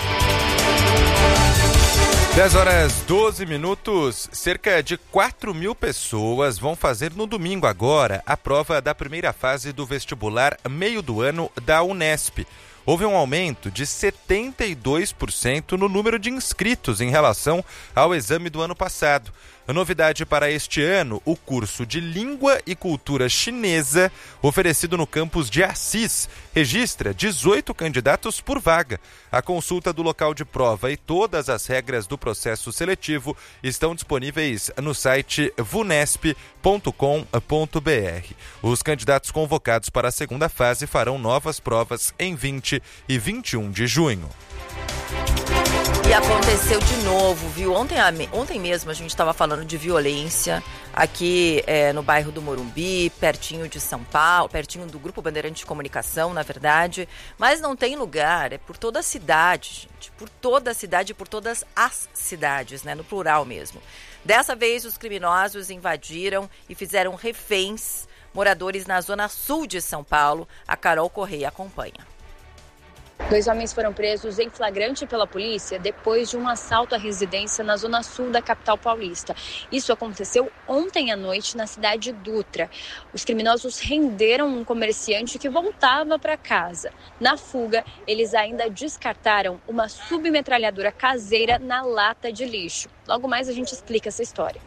dez horas e doze minutos, cerca de quatro mil pessoas vão fazer no domingo agora a prova da primeira fase do vestibular meio do ano da Unesp. Houve um aumento de setenta e dois por cento no número de inscritos em relação ao exame do ano passado. A novidade para este ano, o curso de Língua e Cultura Chinesa, oferecido no campus de Assis, registra dezoito candidatos por vaga. A consulta do local de prova e todas as regras do processo seletivo estão disponíveis no site vunesp ponto com ponto br. Os candidatos convocados para a segunda fase farão novas provas em vinte e vinte e um de junho. E aconteceu de novo, viu? Ontem, ontem mesmo a gente estava falando de violência aqui é, no bairro do Morumbi, pertinho de São Paulo, pertinho do Grupo Bandeirante de Comunicação, na verdade. Mas não tem lugar, é por toda a cidade, gente. Por toda a cidade e por todas as cidades, né? No plural mesmo. Dessa vez, os criminosos invadiram e fizeram reféns moradores na zona sul de São Paulo. A Carol Correia acompanha. Dois homens foram presos em flagrante pela polícia depois de um assalto à residência na zona sul da capital paulista. Isso aconteceu ontem à noite na cidade de Dutra. Os criminosos renderam um comerciante que voltava para casa. Na fuga, eles ainda descartaram uma submetralhadora caseira na lata de lixo. Logo mais a gente explica essa história.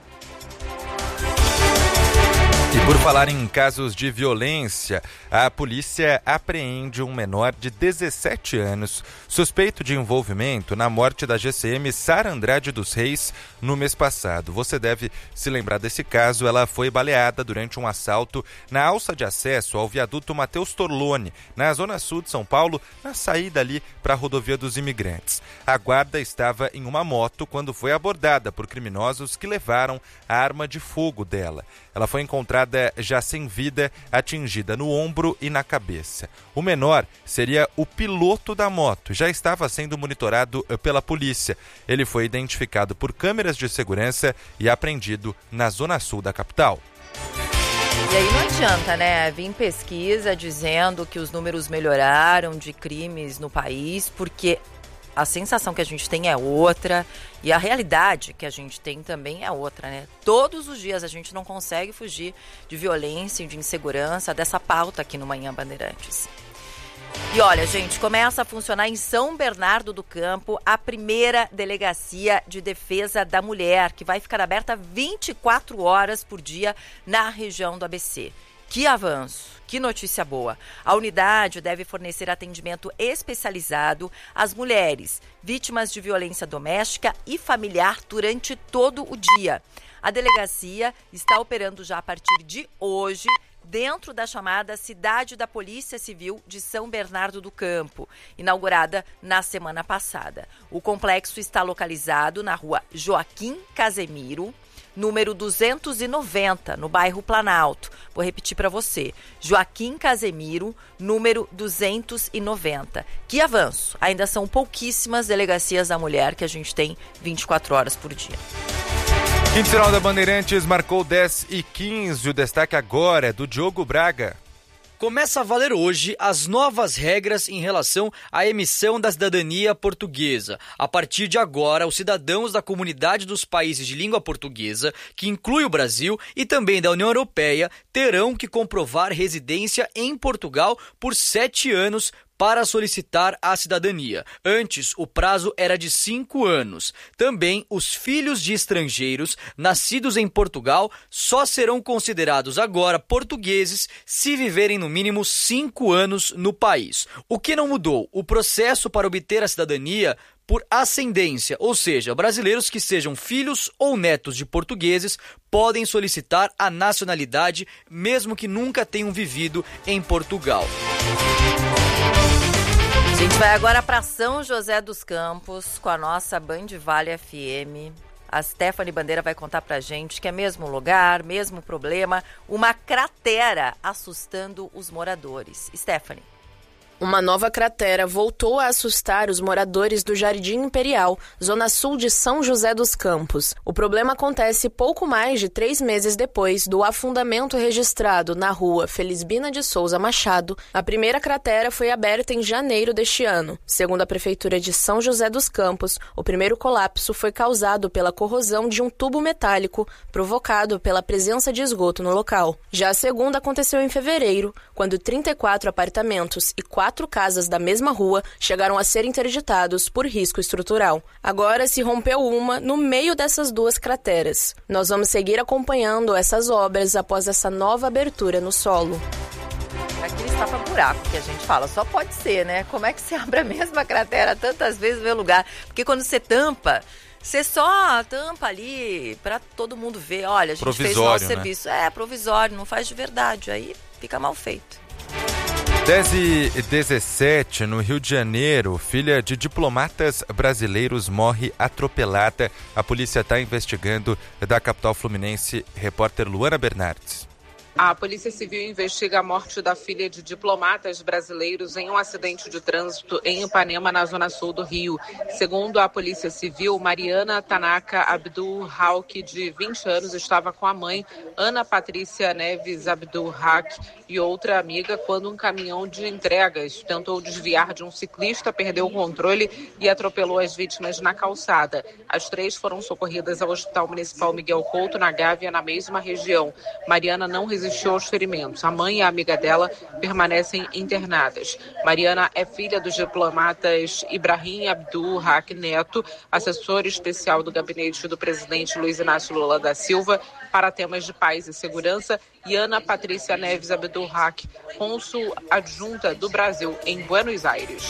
E por falar em casos de violência, a polícia apreende um menor de dezessete anos, suspeito de envolvimento na morte da G C M Sara Andrade dos Reis no mês passado. Você deve se lembrar desse caso. Ela foi baleada durante um assalto na alça de acesso ao viaduto Matheus Torlone, na zona sul de São Paulo, na saída ali para a rodovia dos Imigrantes. A guarda estava em uma moto quando foi abordada por criminosos que levaram a arma de fogo dela. Ela foi encontrada já sem vida, atingida no ombro e na cabeça. O menor seria o piloto da moto, já estava sendo monitorado pela polícia. Ele foi identificado por câmeras de segurança e apreendido na zona sul da capital. E aí não adianta, né? Vim pesquisa dizendo que os números melhoraram de crimes no país, porque a sensação que a gente tem é outra e a realidade que a gente tem também é outra, né? Todos os dias a gente não consegue fugir de violência e de insegurança, dessa pauta aqui no Manhã Bandeirantes. E olha, gente, começa a funcionar em São Bernardo do Campo a primeira delegacia de defesa da mulher, que vai ficar aberta vinte e quatro horas por dia na região do A B C. Que avanço, que notícia boa. A unidade deve fornecer atendimento especializado às mulheres vítimas de violência doméstica e familiar durante todo o dia. A delegacia está operando já a partir de hoje, dentro da chamada Cidade da Polícia Civil de São Bernardo do Campo, inaugurada na semana passada. O complexo está localizado na rua Joaquim Casemiro, número duzentos e noventa, no bairro Planalto. Vou repetir para você. Joaquim Casemiro, número duzentos e noventa. Que avanço! Ainda são pouquíssimas delegacias da mulher que a gente tem vinte e quatro horas por dia. Quinto sinal da Bandeirantes marcou dez e quinze. O destaque agora é do Diogo Braga. Começa a valer hoje as novas regras em relação à emissão da cidadania portuguesa. A partir de agora, os cidadãos da comunidade dos países de língua portuguesa, que inclui o Brasil e também da União Europeia, terão que comprovar residência em Portugal por sete anos para solicitar a cidadania. Antes, o prazo era de cinco anos. Também, os filhos de estrangeiros nascidos em Portugal só serão considerados agora portugueses se viverem no mínimo cinco anos no país. O que não mudou? O processo para obter a cidadania por ascendência, ou seja, brasileiros que sejam filhos ou netos de portugueses podem solicitar a nacionalidade mesmo que nunca tenham vivido em Portugal. A gente vai agora para São José dos Campos com a nossa Band Vale F M. A Stephanie Bandeira vai contar pra gente que é mesmo lugar, mesmo problema, uma cratera assustando os moradores. Stephanie. Uma nova cratera voltou a assustar os moradores do Jardim Imperial, zona sul de São José dos Campos. O problema acontece pouco mais de três meses depois do afundamento registrado na rua Felisbina de Souza Machado. A primeira cratera foi aberta em janeiro deste ano. Segundo a Prefeitura de São José dos Campos, o primeiro colapso foi causado pela corrosão de um tubo metálico provocado pela presença de esgoto no local. Já a segunda aconteceu em fevereiro, quando trinta e quatro apartamentos e quatro Quatro casas da mesma rua chegaram a ser interditados por risco estrutural. Agora se rompeu uma no meio dessas duas crateras. Nós vamos seguir acompanhando essas obras após essa nova abertura no solo. Aquele tapa-buraco que a gente fala, só pode ser, né? Como é que se abre a mesma cratera tantas vezes no mesmo lugar? Porque quando você tampa, você só tampa ali para todo mundo ver. Olha, a gente fez o nosso serviço. É, provisório, não faz de verdade. Aí fica mal feito. dez e dezessete, no Rio de Janeiro, filha de diplomatas brasileiros morre atropelada. A polícia está investigando. Da capital fluminense, repórter Luana Bernardes. A Polícia Civil investiga a morte da filha de diplomatas brasileiros em um acidente de trânsito em Ipanema, na zona sul do Rio. Segundo a Polícia Civil, Mariana Tanaka Abdul Haq, de vinte anos, estava com a mãe, Ana Patrícia Neves Abdul Haq, e outra amiga quando um caminhão de entregas tentou desviar de um ciclista, perdeu o controle e atropelou as vítimas na calçada. As três foram socorridas ao Hospital Municipal Miguel Couto, na Gávea, na mesma região. Mariana não resistiu aos ferimentos. A mãe e a amiga dela permanecem internadas. Mariana é filha dos diplomatas Ibrahim Abdul Haq Neto, assessor especial do gabinete do presidente Luiz Inácio Lula da Silva para temas de paz e segurança, e Ana Patrícia Neves Abdul Haq, cônsul adjunta do Brasil em Buenos Aires.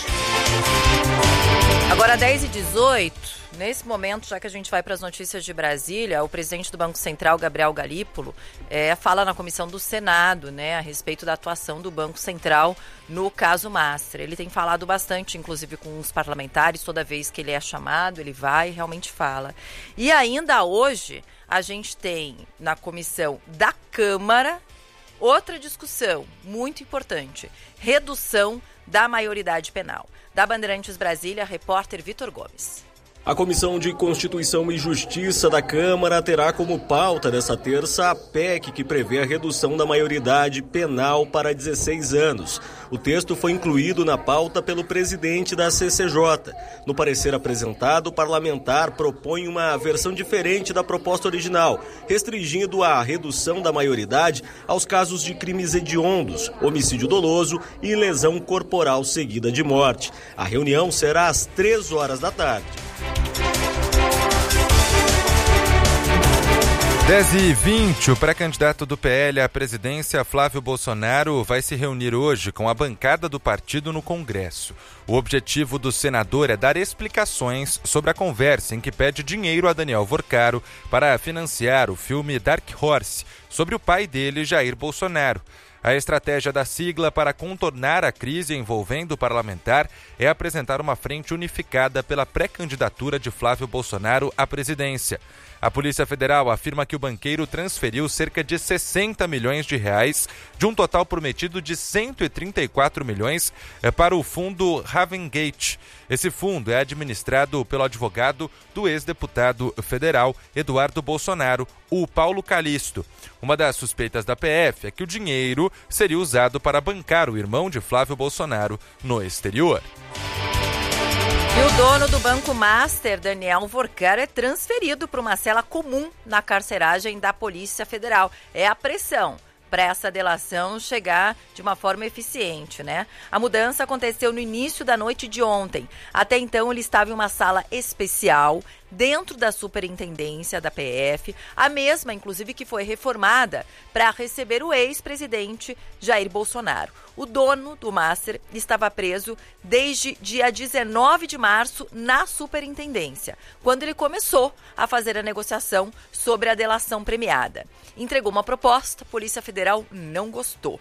Agora dez e dezoito, nesse momento, já que a gente vai para as notícias de Brasília, o presidente do Banco Central, Gabriel Galípolo, é, fala na comissão do Senado, né, a respeito da atuação do Banco Central no caso Master. Ele tem falado bastante, inclusive com os parlamentares, toda vez que ele é chamado, ele vai e realmente fala. E ainda hoje, a gente tem na comissão da Câmara outra discussão muito importante, redução da maioridade penal. Da Bandeirantes Brasília, repórter Vitor Gomes. A Comissão de Constituição e Justiça da Câmara terá como pauta dessa terça a P E C que prevê a redução da maioridade penal para dezesseis anos. O texto foi incluído na pauta pelo presidente da C C J. No parecer apresentado, o parlamentar propõe uma versão diferente da proposta original, restringindo a redução da maioridade aos casos de crimes hediondos, homicídio doloso e lesão corporal seguida de morte. A reunião será às três horas da tarde. dez e vinte, o pré-candidato do P L à presidência, Flávio Bolsonaro, vai se reunir hoje com a bancada do partido no Congresso. O objetivo do senador é dar explicações sobre a conversa em que pede dinheiro a Daniel Vorcaro para financiar o filme Dark Horse, sobre o pai dele, Jair Bolsonaro. A estratégia da sigla para contornar a crise envolvendo o parlamentar é apresentar uma frente unificada pela pré-candidatura de Flávio Bolsonaro à presidência. A Polícia Federal afirma que o banqueiro transferiu cerca de sessenta milhões de reais de um total prometido de cento e trinta e quatro milhões para o fundo Ravengate. Esse fundo é administrado pelo advogado do ex-deputado federal Eduardo Bolsonaro, o Paulo Calixto. Uma das suspeitas da P F é que o dinheiro seria usado para bancar o irmão de Flávio Bolsonaro no exterior. E o dono do Banco Master, Daniel Vorcaro, é transferido para uma cela comum na carceragem da Polícia Federal. É a pressão para essa delação chegar de uma forma eficiente, né? A mudança aconteceu no início da noite de ontem. Até então, ele estava em uma sala especial dentro da superintendência da P F, a mesma, inclusive, que foi reformada para receber o ex-presidente Jair Bolsonaro. O dono do Master estava preso desde dia dezenove de março na superintendência, quando ele começou a fazer a negociação sobre a delação premiada. Entregou uma proposta, a Polícia Federal não gostou.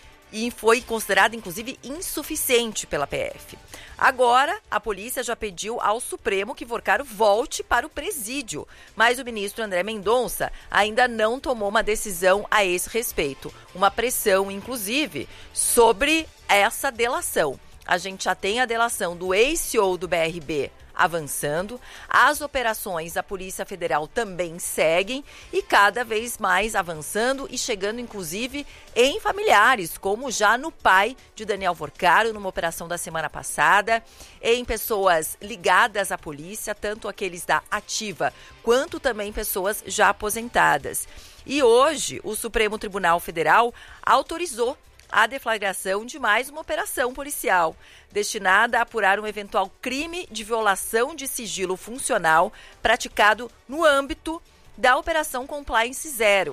E foi considerada, inclusive, insuficiente pela P F. Agora, a polícia já pediu ao Supremo que Vorcaro volte para o presídio, mas o ministro André Mendonça ainda não tomou uma decisão a esse respeito. Uma pressão, inclusive, sobre essa delação. A gente já tem a delação do ex-C E O do B R B avançando, as operações da Polícia Federal também seguem e cada vez mais avançando e chegando, inclusive, em familiares, como já no pai de Daniel Vorcaro, numa operação da semana passada, em pessoas ligadas à polícia, tanto aqueles da ativa, quanto também pessoas já aposentadas. E hoje, o Supremo Tribunal Federal autorizou a deflagração de mais uma operação policial, destinada a apurar um eventual crime de violação de sigilo funcional praticado no âmbito da Operação Compliance Zero.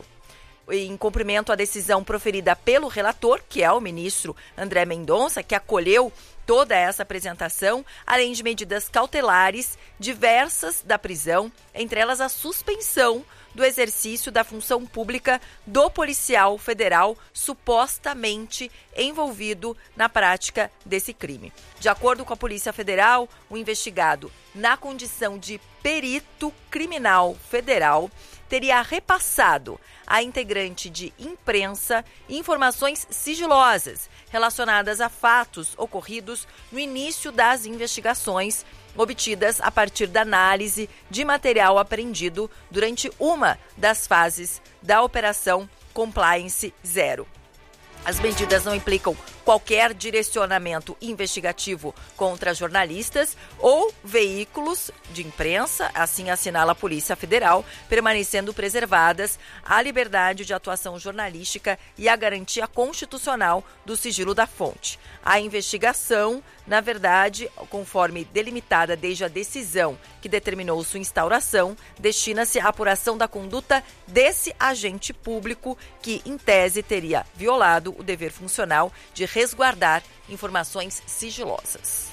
Em cumprimento à decisão proferida pelo relator, que é o ministro André Mendonça, que acolheu toda essa apresentação, além de medidas cautelares diversas da prisão, entre elas a suspensão do exercício da função pública do policial federal supostamente envolvido na prática desse crime. De acordo com a Polícia Federal, o investigado, na condição de perito criminal federal, teria repassado a integrante de imprensa informações sigilosas relacionadas a fatos ocorridos no início das investigações, obtidas a partir da análise de material apreendido durante uma das fases da Operação Compliance Zero. As medidas não implicam qualquer direcionamento investigativo contra jornalistas ou veículos de imprensa, assim assinala a Polícia Federal, permanecendo preservadas a liberdade de atuação jornalística e a garantia constitucional do sigilo da fonte. A investigação, na verdade, conforme delimitada desde a decisão que determinou sua instauração, destina-se à apuração da conduta desse agente público que, em tese, teria violado o dever funcional de resguardar informações sigilosas.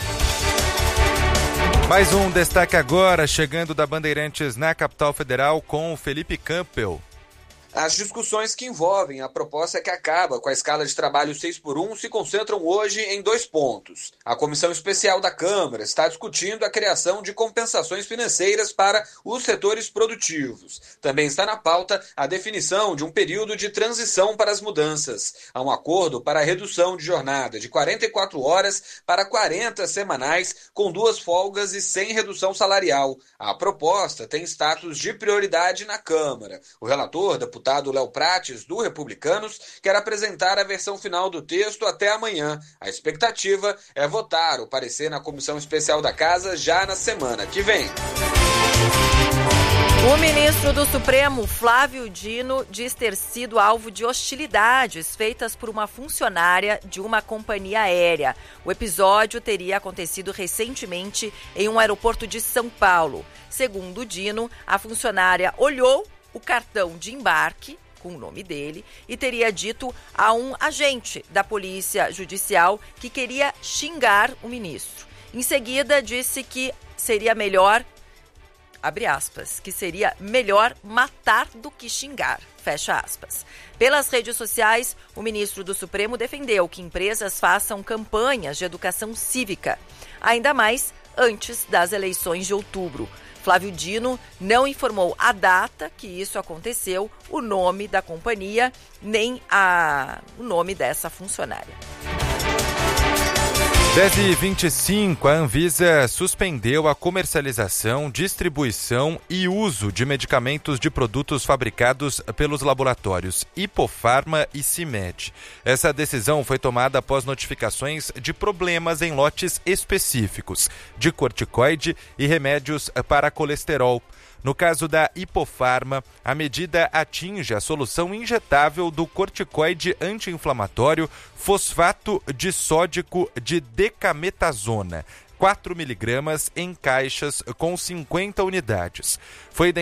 Mais um destaque agora, chegando da Bandeirantes na capital federal com o Felipe Campbell. As discussões que envolvem a proposta que acaba com a escala de trabalho seis por um se concentram hoje em dois pontos. A Comissão Especial da Câmara está discutindo a criação de compensações financeiras para os setores produtivos. Também está na pauta a definição de um período de transição para as mudanças. Há um acordo para a redução de jornada de quarenta e quatro horas para quarenta semanais, com duas folgas e sem redução salarial. A proposta tem status de prioridade na Câmara. O relator, deputado deputado Léo Prates, do Republicanos, quer apresentar a versão final do texto até amanhã. A expectativa é votar o parecer na Comissão Especial da Casa já na semana que vem. O ministro do Supremo, Flávio Dino, diz ter sido alvo de hostilidades feitas por uma funcionária de uma companhia aérea. O episódio teria acontecido recentemente em um aeroporto de São Paulo. Segundo Dino, a funcionária olhou o cartão de embarque com o nome dele e teria dito a um agente da Polícia Judicial que queria xingar o ministro. Em seguida, disse que seria melhor, abre aspas, que seria melhor matar do que xingar, fecha aspas. Pelas redes sociais, o ministro do Supremo defendeu que empresas façam campanhas de educação cívica, ainda mais antes das eleições de outubro. Flávio Dino não informou a data que isso aconteceu, o nome da companhia, nem a, o nome dessa funcionária. dez e vinte e cinco, a Anvisa suspendeu a comercialização, distribuição e uso de medicamentos de produtos fabricados pelos laboratórios Hipofarma e CIMED. Essa decisão foi tomada após notificações de problemas em lotes específicos de corticoide e remédios para colesterol. No caso da Hipofarma, a medida atinge a solução injetável do corticoide anti-inflamatório fosfato disódico de decametasona, quatro miligramas em caixas com cinquenta unidades. Foi